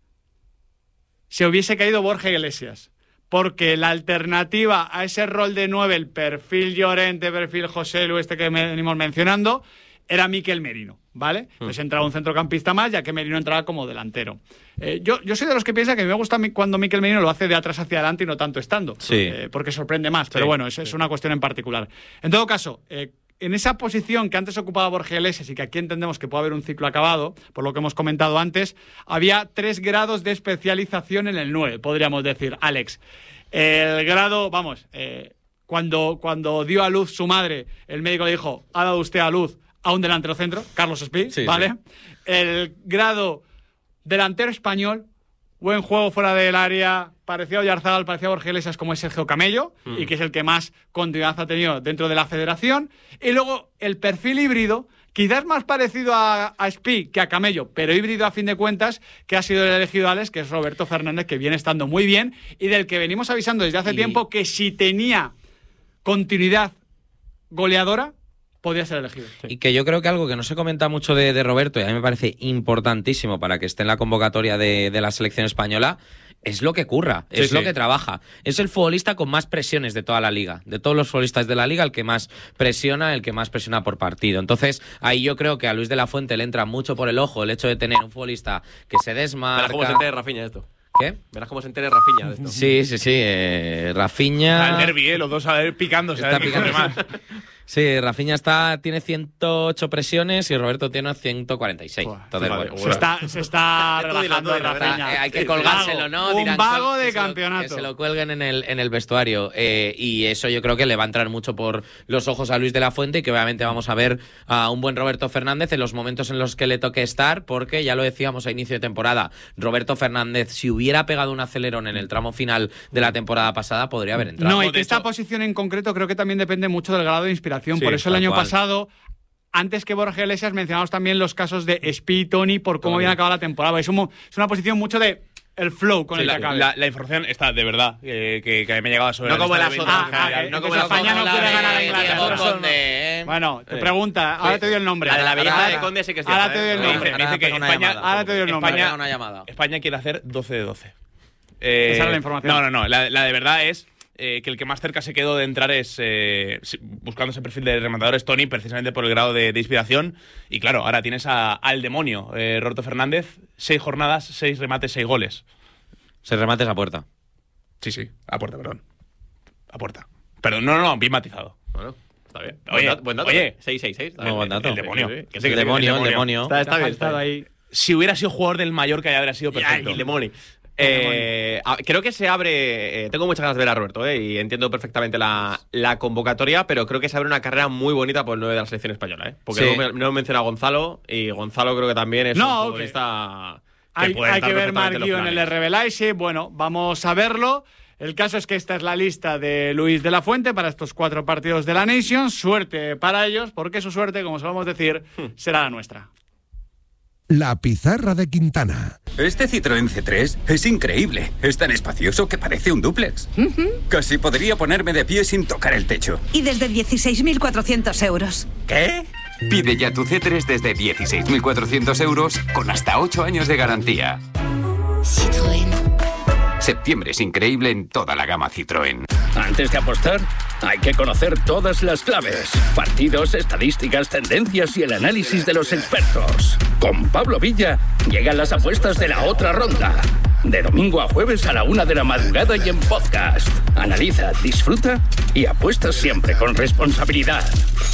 se hubiese caído Borja Iglesias. Porque la alternativa a ese rol de nueve, el perfil Llorente, perfil José Lu, este que venimos mencionando, era Mikel Merino, ¿vale? Entonces entraba un centrocampista más, ya que Merino entraba como delantero. Eh, yo, yo soy de los que piensa que me gusta mi- cuando Mikel Merino lo hace de atrás hacia adelante y no tanto estando, Sí. eh, porque sorprende más, pero bueno, es, es una cuestión en particular. En todo caso, eh, en esa posición que antes ocupaba Borja Iglesias y que aquí entendemos que puede haber un ciclo acabado, por lo que hemos comentado antes, había tres grados de especialización en el nueve, podríamos decir, Alex. El grado, vamos, eh, cuando, cuando dio a luz su madre, el médico le dijo, ha dado usted a luz a un delantero centro, Carlos Espí, Sí, ¿vale? sí. El grado delantero español, buen juego fuera del área, parecía Oyarzabal, parecía Borja Iglesias, como es Sergio Camello, Mm. y que es el que más continuidad ha tenido dentro de la federación. Y luego el perfil híbrido, quizás más parecido a, a Speed que a Camello, pero híbrido a fin de cuentas, que ha sido el elegido Alex, que es Roberto Fernández, que viene estando muy bien y del que venimos avisando desde hace y... tiempo que si tenía continuidad goleadora, podía ser elegido. Sí. Y que yo creo que algo que no se comenta mucho de, de Roberto, y a mí me parece importantísimo para que esté en la convocatoria de, de la selección española, es lo que curra, sí, es sí. lo que trabaja. Es el futbolista con más presiones de toda la liga. De todos los futbolistas de la liga, el que más presiona, el que más presiona por partido. Entonces, ahí yo creo que a Luis de la Fuente le entra mucho por el ojo el hecho de tener un futbolista que se desmarca. Verás cómo se entere Rafinha de esto. ¿Qué? Verás cómo se entere Rafinha de esto. Sí, sí, sí. Eh, Rafinha... Está el derbi, ¿eh? Los dos a ver picándose. Está a ver picando más. Sí, Rafinha está, tiene ciento ocho presiones y Roberto tiene ciento cuarenta y seis. Buah, Entonces, vale, bueno, se está, se está relajando de Rafinha. Eh, hay que colgárselo, ¿no? Un Dirán, vago de que campeonato. Se lo, que se lo cuelguen en el, en el vestuario. Eh, y eso yo creo que le va a entrar mucho por los ojos a Luis de la Fuente y que obviamente vamos a ver a un buen Roberto Fernández en los momentos en los que le toque estar, porque ya lo decíamos a inicio de temporada, Roberto Fernández, si hubiera pegado un acelerón en el tramo final de la temporada pasada, podría haber entrado. No, y que esta posición en concreto creo que también depende mucho del grado de inspiración. Sí, por eso el año cual. pasado, antes que Borja Iglesias, mencionamos también los casos de Speed y Tony por cómo habían acabado la temporada. Es, un, es una posición mucho de el flow con sí, el la, que acabe. La, la información está, de verdad, eh, que, que me ha llegado sobre no la como lista las de otras. Ah, ah, no como España no puede ganar a Inglaterra. ¿eh? Bueno, te pregunta, ahora sí. te doy el nombre. La de la vieja de Conde sí que es cierta. Ahora te doy el nombre. Me dice que España, ahora te doy el nombre. España, una llamada. España quiere hacer doce de doce. Eh, Esa es la información. No, no, no. La, la de verdad es eh, que el que más cerca se quedó de entrar es, eh, buscando ese perfil de rematador, es Tony, precisamente por el grado de, de inspiración. Y claro, ahora tienes a, al demonio, eh, Roberto Fernández, seis jornadas, seis remates, seis goles. Seis remates a puerta. Sí, sí, a puerta, perdón. A puerta. Perdón, no, no, no, bien matizado. Bueno, está bien. Oye, buen dato, buen dato. oye. seis seis seis. No, buen dato. El demonio. Sí, sí, sí. Que sí, que el, demonio, el demonio. Está, está bien, está bien. Ahí. Si hubiera sido jugador del Mallorca ya habría sido perfecto. Ay, el demonio. Eh, creo que se abre. Eh, tengo muchas ganas de ver a Roberto, eh, y entiendo perfectamente la, la convocatoria, pero creo que se abre una carrera muy bonita por el nueve de la selección española. Eh, porque sí. no, no he mencionado a Gonzalo, y Gonzalo creo que también es no, un futbolista. Que hay, hay que ver Marquillo en el R B Leipzig. Bueno, vamos a verlo. El caso es que esta es la lista de Luis de la Fuente para estos cuatro partidos de la Nation. Suerte para ellos, porque su suerte, como solemos decir, hmm. será la nuestra. La pizarra de Quintana. Este Citroën C tres es increíble. Es tan espacioso que parece un dúplex. Uh-huh. Casi podría ponerme de pie sin tocar el techo. Y desde dieciséis mil cuatrocientos euros. ¿Qué? Pide ya tu C tres desde dieciséis mil cuatrocientos euros con hasta ocho años de garantía. Citroën. Septiembre es increíble en toda la gama Citroën. Antes de apostar, hay que conocer todas las claves. Partidos, estadísticas, tendencias y el análisis de los expertos. Con Pablo Villa llegan las apuestas de la otra ronda. De domingo a jueves a la una de la madrugada y en podcast. Analiza, disfruta y apuesta siempre con responsabilidad.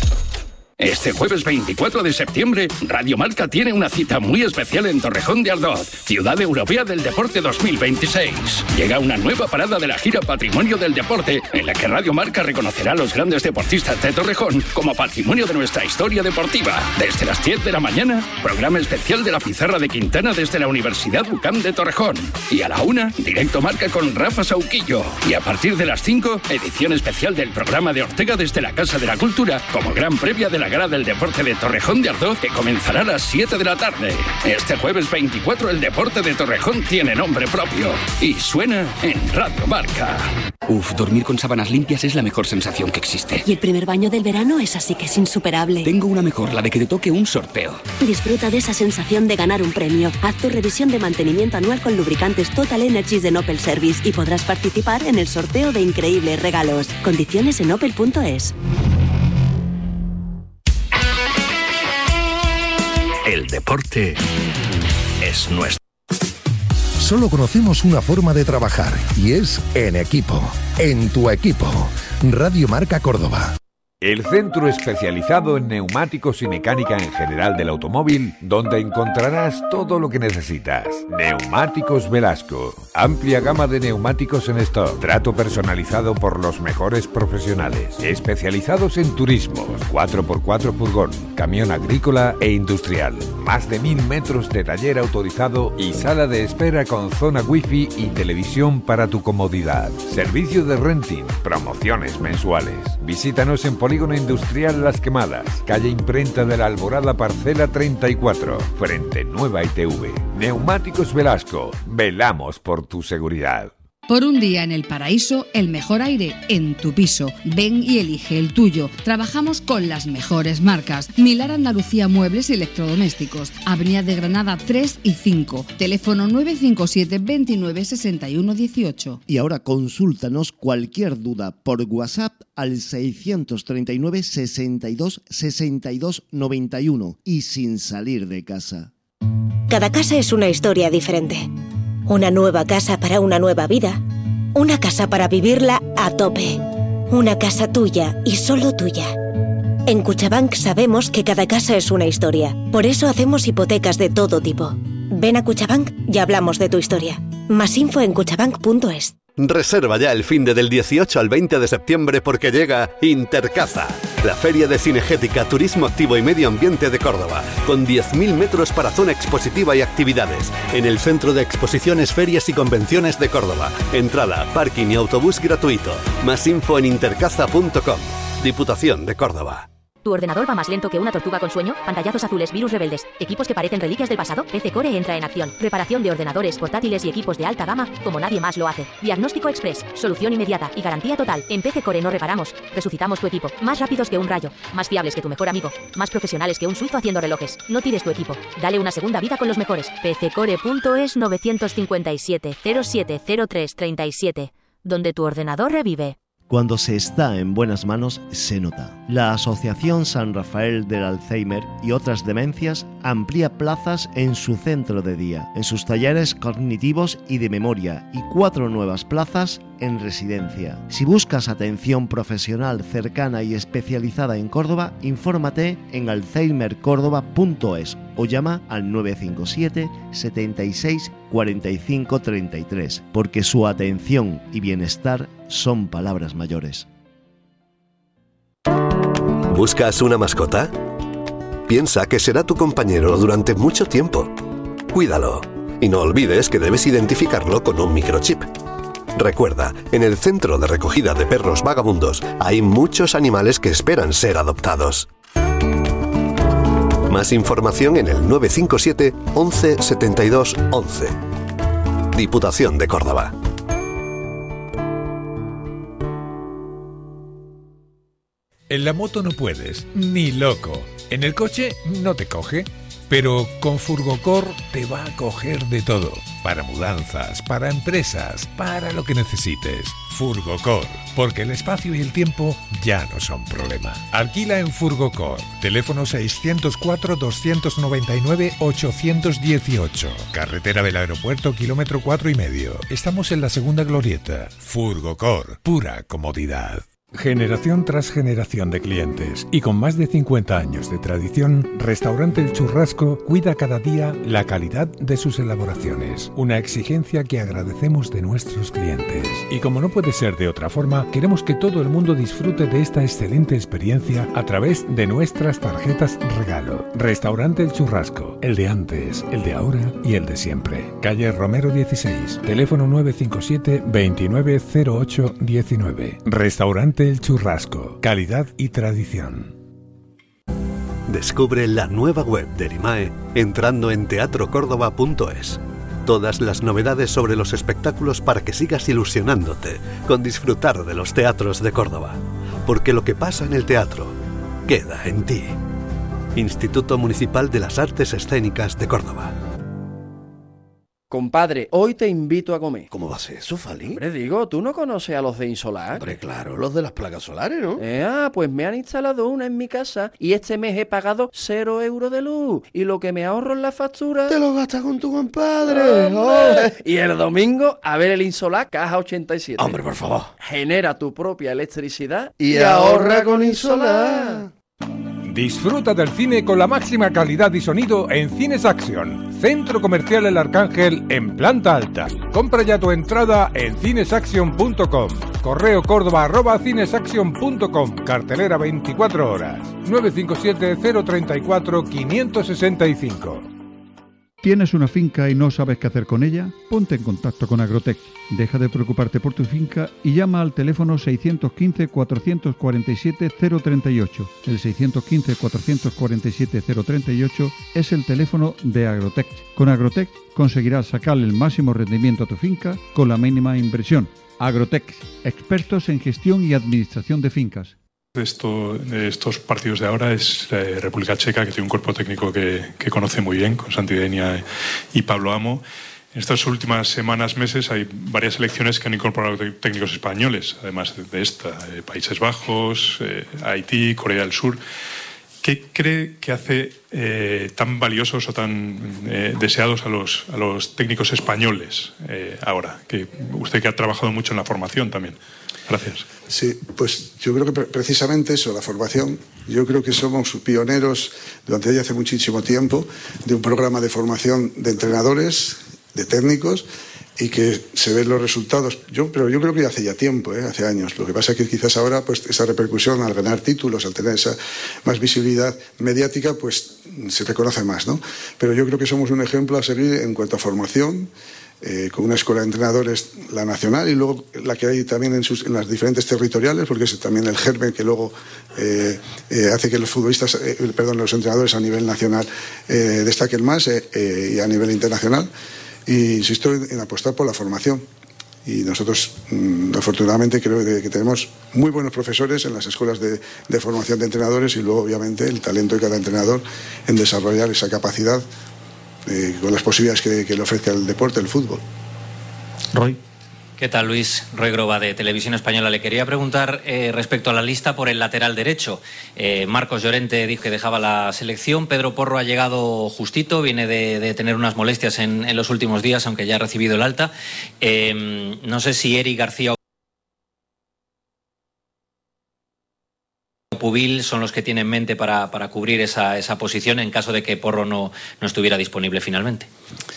Este jueves veinticuatro de septiembre, Radio Marca tiene una cita muy especial en Torrejón de Ardoz, Ciudad Europea del Deporte dos mil veintiséis. Llega una nueva parada de la gira Patrimonio del Deporte, en la que Radio Marca reconocerá a los grandes deportistas de Torrejón como patrimonio de nuestra historia deportiva. Desde las diez de la mañana, programa especial de la pizarra de Quintana desde la Universidad U C A M de Torrejón. Y a la una, directo Marca con Rafa Sauquillo. Y a partir de las cinco, edición especial del programa de Ortega desde la Casa de la Cultura, como gran previa de la Grada del Deporte de Torrejón de Ardoz, que comenzará a las siete de la tarde. Este jueves veinticuatro el deporte de Torrejón tiene nombre propio y suena en Radio Marca. Uf, dormir con sábanas limpias es la mejor sensación que existe. Y el primer baño del verano es así que es insuperable. Tengo una mejor, la de que te toque un sorteo. Disfruta de esa sensación de ganar un premio. Haz tu revisión de mantenimiento anual con lubricantes Total Energies de Opel Service y podrás participar en el sorteo de increíbles regalos. Condiciones en opel punto es. El deporte es nuestro. Solo conocemos una forma de trabajar y es en equipo. En tu equipo. Radio Marca Córdoba. El centro especializado en neumáticos y mecánica en general del automóvil, donde encontrarás todo lo que necesitas. Neumáticos Velasco. Amplia gama de neumáticos en stock. Trato personalizado por los mejores profesionales. Especializados en turismos, cuatro por cuatro furgón, camión agrícola e industrial. Más de mil metros de taller autorizado y sala de espera con zona wifi y televisión para tu comodidad. Servicio de renting, promociones mensuales. Visítanos en Poli Polígono Industrial Las Quemadas, calle Imprenta de la Alborada, parcela treinta y cuatro, frente Nueva I T V. Neumáticos Velasco, velamos por tu seguridad. Por un día en el paraíso, el mejor aire en tu piso. Ven y elige el tuyo. Trabajamos con las mejores marcas. Milar Andalucía Muebles y Electrodomésticos. Avenida de Granada tres y cinco. Teléfono nueve cinco siete, veintinueve, sesenta y uno, dieciocho. Y ahora consúltanos cualquier duda por WhatsApp al seiscientos treinta y nueve, sesenta y dos, sesenta y dos, noventa y uno y sin salir de casa. Cada casa es una historia diferente. Una nueva casa para una nueva vida. Una casa para vivirla a tope. Una casa tuya y solo tuya. En Cuchabank sabemos que cada casa es una historia. Por eso hacemos hipotecas de todo tipo. Ven a Cuchabank y hablamos de tu historia. Más info en cuchabank punto es. Reserva ya el finde del dieciocho al veinte de septiembre porque llega Intercaza, la feria de cinegética, turismo activo y medio ambiente de Córdoba, con diez mil metros para zona expositiva y actividades, en el Centro de Exposiciones, Ferias y Convenciones de Córdoba. Entrada, parking y autobús gratuito. Más info en intercaza punto com. Diputación de Córdoba. ¿Tu ordenador va más lento que una tortuga con sueño? Pantallazos azules, virus rebeldes, equipos que parecen reliquias del pasado. P C Core entra en acción. Reparación de ordenadores, portátiles y equipos de alta gama como nadie más lo hace. Diagnóstico express, solución inmediata y garantía total. En P C Core no reparamos, resucitamos tu equipo. Más rápidos que un rayo, más fiables que tu mejor amigo, más profesionales que un suizo haciendo relojes. No tires tu equipo, dale una segunda vida con los mejores. P C core punto es nueve cinco siete, cero siete cero tres, tres siete, donde tu ordenador revive. Cuando se está en buenas manos, se nota. La Asociación San Rafael del Alzheimer y otras demencias amplía plazas en su centro de día, en sus talleres cognitivos y de memoria, y cuatro nuevas plazas en residencia. Si buscas atención profesional cercana y especializada en Córdoba, infórmate en alzheimer córdoba punto es o llama al nueve cinco siete, setenta y seis, cuarenta y cinco, treinta y tres, porque su atención y bienestar son palabras mayores. ¿Buscas una mascota? Piensa que será tu compañero durante mucho tiempo. Cuídalo y no olvides que debes identificarlo con un microchip. Recuerda, en el centro de recogida de perros vagabundos hay muchos animales que esperan ser adoptados. Más información en el nueve cinco siete, once, setenta y dos, once. Diputación de Córdoba. En la moto no puedes, ni loco. En el coche no te coge. Pero con Furgocor te va a coger de todo. Para mudanzas, para empresas, para lo que necesites. Furgocor, porque el espacio y el tiempo ya no son problema. Alquila en Furgocor. Teléfono seiscientos cuatro, doscientos noventa y nueve, ochocientos dieciocho. Carretera del Aeropuerto, kilómetro cuatro y medio. Estamos en la segunda glorieta. Furgocor, pura comodidad. Generación tras generación de clientes y con más de cincuenta años de tradición, Restaurante El Churrasco cuida cada día la calidad de sus elaboraciones, una exigencia que agradecemos de nuestros clientes. Y como no puede ser de otra forma, queremos que todo el mundo disfrute de esta excelente experiencia a través de nuestras tarjetas regalo. Restaurante El Churrasco, el de antes, el de ahora y el de siempre. Calle Romero dieciséis, teléfono nueve cinco siete, veintinueve, cero ocho, diecinueve. Restaurante El Churrasco, calidad y tradición. Descubre la nueva web de Erimae entrando en teatro córdoba punto es. Todas las novedades sobre los espectáculos para que sigas ilusionándote con disfrutar de los teatros de Córdoba. Porque lo que pasa en el teatro queda en ti. Instituto Municipal de las Artes Escénicas de Córdoba. Compadre, hoy te invito a comer. ¿Cómo va a ser eso, Fali? Hombre, digo, ¿tú no conoces a los de Insolar? Hombre, claro, los de las placas solares, ¿no? Eh, ah, pues me han instalado una en mi casa y este mes he pagado cero euros de luz. Y lo que me ahorro en la factura... ¡Te lo gastas con tu compadre! ¡Oh! Y el domingo, a ver el Insolar Caja ochenta y siete. ¡Hombre, por favor! Genera tu propia electricidad y, y ahorra con Insolar. Disfruta del cine con la máxima calidad y sonido en Cines Action, Centro Comercial El Arcángel en planta alta. Compra ya tu entrada en cinesaction punto com. Correo córdoba arroba cinesaction punto com. Cartelera veinticuatro horas. nueve cinco siete, cero tres cuatro, cinco seis cinco. ¿Tienes una finca y no sabes qué hacer con ella? Ponte en contacto con Agrotech. Deja de preocuparte por tu finca y llama al teléfono seiscientos quince, cuatrocientos cuarenta y siete, cero treinta y ocho. El seiscientos quince, cuatrocientos cuarenta y siete, cero treinta y ocho es el teléfono de Agrotech. Con Agrotech conseguirás sacarle el máximo rendimiento a tu finca con la mínima inversión. Agrotech, expertos en gestión y administración de fincas. Esto, de estos partidos de ahora es eh, República Checa, que tiene un cuerpo técnico que, que conoce muy bien, con Santi Denia y Pablo Amo. En estas últimas semanas, meses, hay varias selecciones que han incorporado técnicos españoles, además de esta, eh, Países Bajos, eh, Haití, Corea del Sur. ¿Qué cree que hace eh, tan valiosos o tan eh, deseados a los, a los técnicos españoles eh, ahora? Que usted que ha trabajado mucho en la formación también. Gracias. Sí, pues yo creo que precisamente eso, la formación. Yo creo que somos pioneros durante ya hace muchísimo tiempo de un programa de formación de entrenadores, de técnicos, y que se ven los resultados. Yo, pero yo creo que hace ya tiempo, ¿eh? hace años. Lo que pasa es que quizás ahora, pues, esa repercusión al ganar títulos, al tener esa más visibilidad mediática, pues se reconoce más, ¿no? Pero yo creo que somos un ejemplo a seguir en cuanto a formación. Eh, con una escuela de entrenadores, la nacional, y luego la que hay también en, sus, en las diferentes territoriales, porque es también el germen que luego eh, eh, hace que los futbolistas, eh, perdón, los entrenadores a nivel nacional eh, destaquen más eh, eh, y a nivel internacional. Y insisto en, en apostar por la formación. Y nosotros, mmm, afortunadamente, creo que, que tenemos muy buenos profesores en las escuelas de, de formación de entrenadores, y luego, obviamente, el talento de cada entrenador en desarrollar esa capacidad Eh, con las posibilidades que, que le ofrezca el deporte, el fútbol. Roy. ¿Qué tal, Luis? Roy Groba, de Televisión Española. Le quería preguntar eh, respecto a la lista por el lateral derecho. Eh, Marcos Llorente dijo que dejaba la selección. Pedro Porro ha llegado justito, viene de, de tener unas molestias en, en los últimos días, aunque ya ha recibido el alta. Eh, no sé si Eric García Pubil son los que tienen en mente para, para cubrir esa, esa posición en caso de que Porro no, no estuviera disponible finalmente.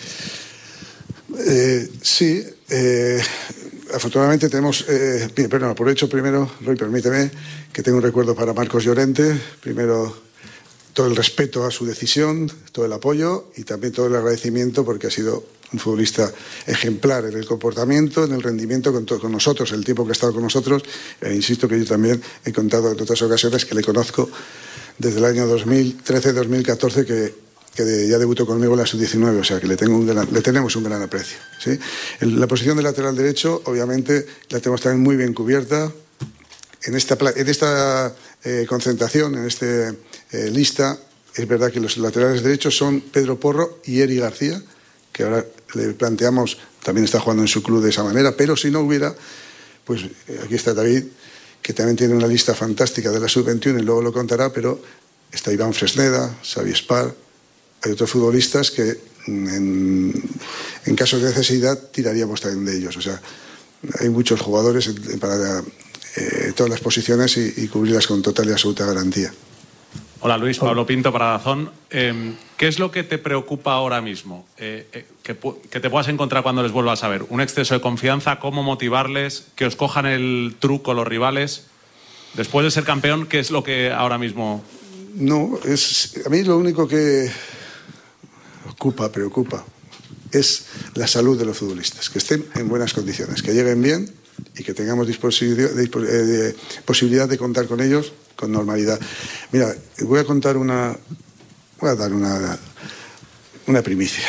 Eh, sí, eh, afortunadamente tenemos, eh, perdón, aprovecho primero, Roy, permíteme, que tengo un recuerdo para Marcos Llorente. Primero, todo el respeto a su decisión, todo el apoyo y también todo el agradecimiento, porque ha sido un futbolista ejemplar en el comportamiento, en el rendimiento con, todo, con nosotros, el tiempo que ha estado con nosotros. E insisto que yo también he contado en otras ocasiones que le conozco desde el año dos mil trece dos mil catorce, que, que de, ya debutó conmigo en la sub diecinueve, o sea que le, tengo un gran, le tenemos un gran aprecio, ¿sí? En la posición de lateral derecho, obviamente, la tenemos también muy bien cubierta. En esta, en esta eh, concentración, en esta eh, lista, es verdad que los laterales derechos son Pedro Porro y Eric García, que ahora le planteamos, también está jugando en su club de esa manera, pero si no hubiera, pues aquí está David, que también tiene una lista fantástica de la sub veintiuno y luego lo contará, pero está Iván Fresneda, Xavi Spar, hay otros futbolistas que en, en caso de necesidad tiraríamos también de ellos. O sea, hay muchos jugadores para eh, todas las posiciones y, y cubrirlas con total y absoluta garantía. Hola Luis, Pablo Pinto para Dazón. Eh, ¿Qué es lo que te preocupa ahora mismo? Eh, eh, que, que te puedas encontrar cuando les vuelvas a ver. ¿Un exceso de confianza? ¿Cómo motivarles? ¿Que os cojan el truco los rivales? Después de ser campeón, ¿qué es lo que ahora mismo...? No, es, a mí lo único que ocupa, preocupa, es la salud de los futbolistas. Que estén en buenas condiciones, que lleguen bien y que tengamos posibilidad de, de, posibilidad de contar con ellos con normalidad. Mira, voy a contar una... Voy a dar una, una primicia.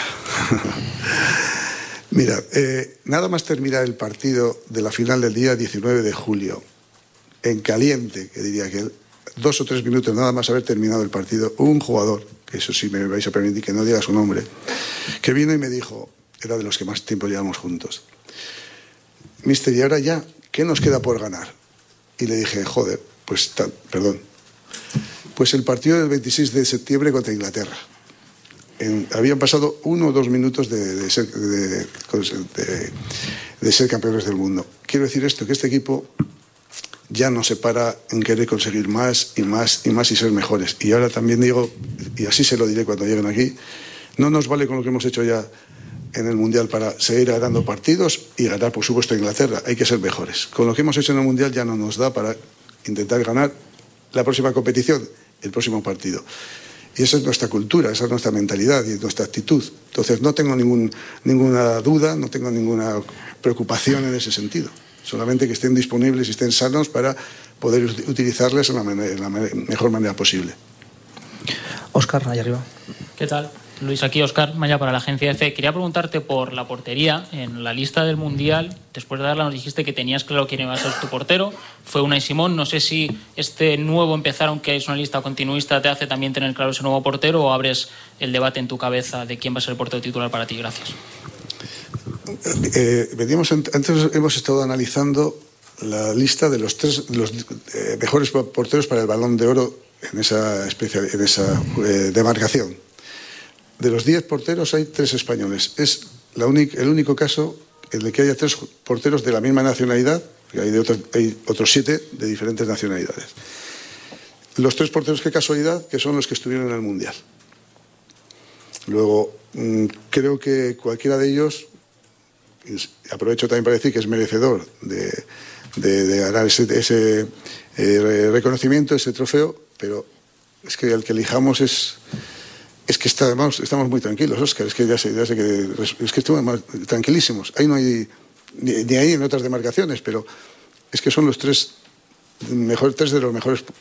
Mira, eh, nada más terminar el partido de la final del día diecinueve de julio, en caliente, que diría que dos o tres minutos nada más haber terminado el partido, un jugador, que eso sí me vais a permitir que no diga su nombre, que vino y me dijo, era de los que más tiempo llevamos juntos, mister, y ahora ya, ¿qué nos queda por ganar? Y le dije, joder, pues, tal, perdón, pues el partido del veintiséis de septiembre contra Inglaterra. En, habían pasado uno o dos minutos de, de, ser, de, de, de ser campeones del mundo. Quiero decir esto, que este equipo ya no se para en querer conseguir más y más y más y ser mejores. Y ahora también digo, y así se lo diré cuando lleguen aquí, no nos vale con lo que hemos hecho ya en el Mundial para seguir ganando partidos y ganar, por supuesto, a Inglaterra. Hay que ser mejores. Con lo que hemos hecho en el Mundial ya no nos da para intentar ganar la próxima competición, el próximo partido. Y esa es nuestra cultura, esa es nuestra mentalidad y nuestra actitud. Entonces no tengo ningún, ninguna duda, no tengo ninguna preocupación en ese sentido. Solamente que estén disponibles y estén sanos para poder utilizarles en la, manera, en la mejor manera posible. Óscar, allá arriba. ¿Qué tal? Luis, aquí Óscar Maya para la agencia EFE. Quería preguntarte por la portería. En la lista del Mundial, después de darla, nos dijiste que tenías claro quién iba a ser tu portero. Fue Unai Simón. No sé si este nuevo empezar, aunque es una lista continuista, te hace también tener claro ese nuevo portero, o abres el debate en tu cabeza de quién va a ser el portero titular para ti. Gracias. Eh, veníamos, antes hemos estado analizando la lista de los tres de los eh, mejores porteros para el Balón de Oro en esa, especial, en esa eh, demarcación. De los diez porteros hay tres españoles. Es la única, el único caso en el que haya tres porteros de la misma nacionalidad, porque hay, de otro, hay otros siete de diferentes nacionalidades. Los tres porteros, qué casualidad, que son los que estuvieron en el Mundial. Luego, mmm, creo que cualquiera de ellos, aprovecho también para decir que es merecedor de, de, de ganar ese, ese eh, reconocimiento, ese trofeo, pero es que el que elijamos es... Es que estamos, estamos muy tranquilos, Óscar, es que ya sé, ya sé que, es que estamos tranquilísimos. Ahí no hay, ni, ni ahí en otras demarcaciones, pero es que son los tres, mejor, tres de los mejores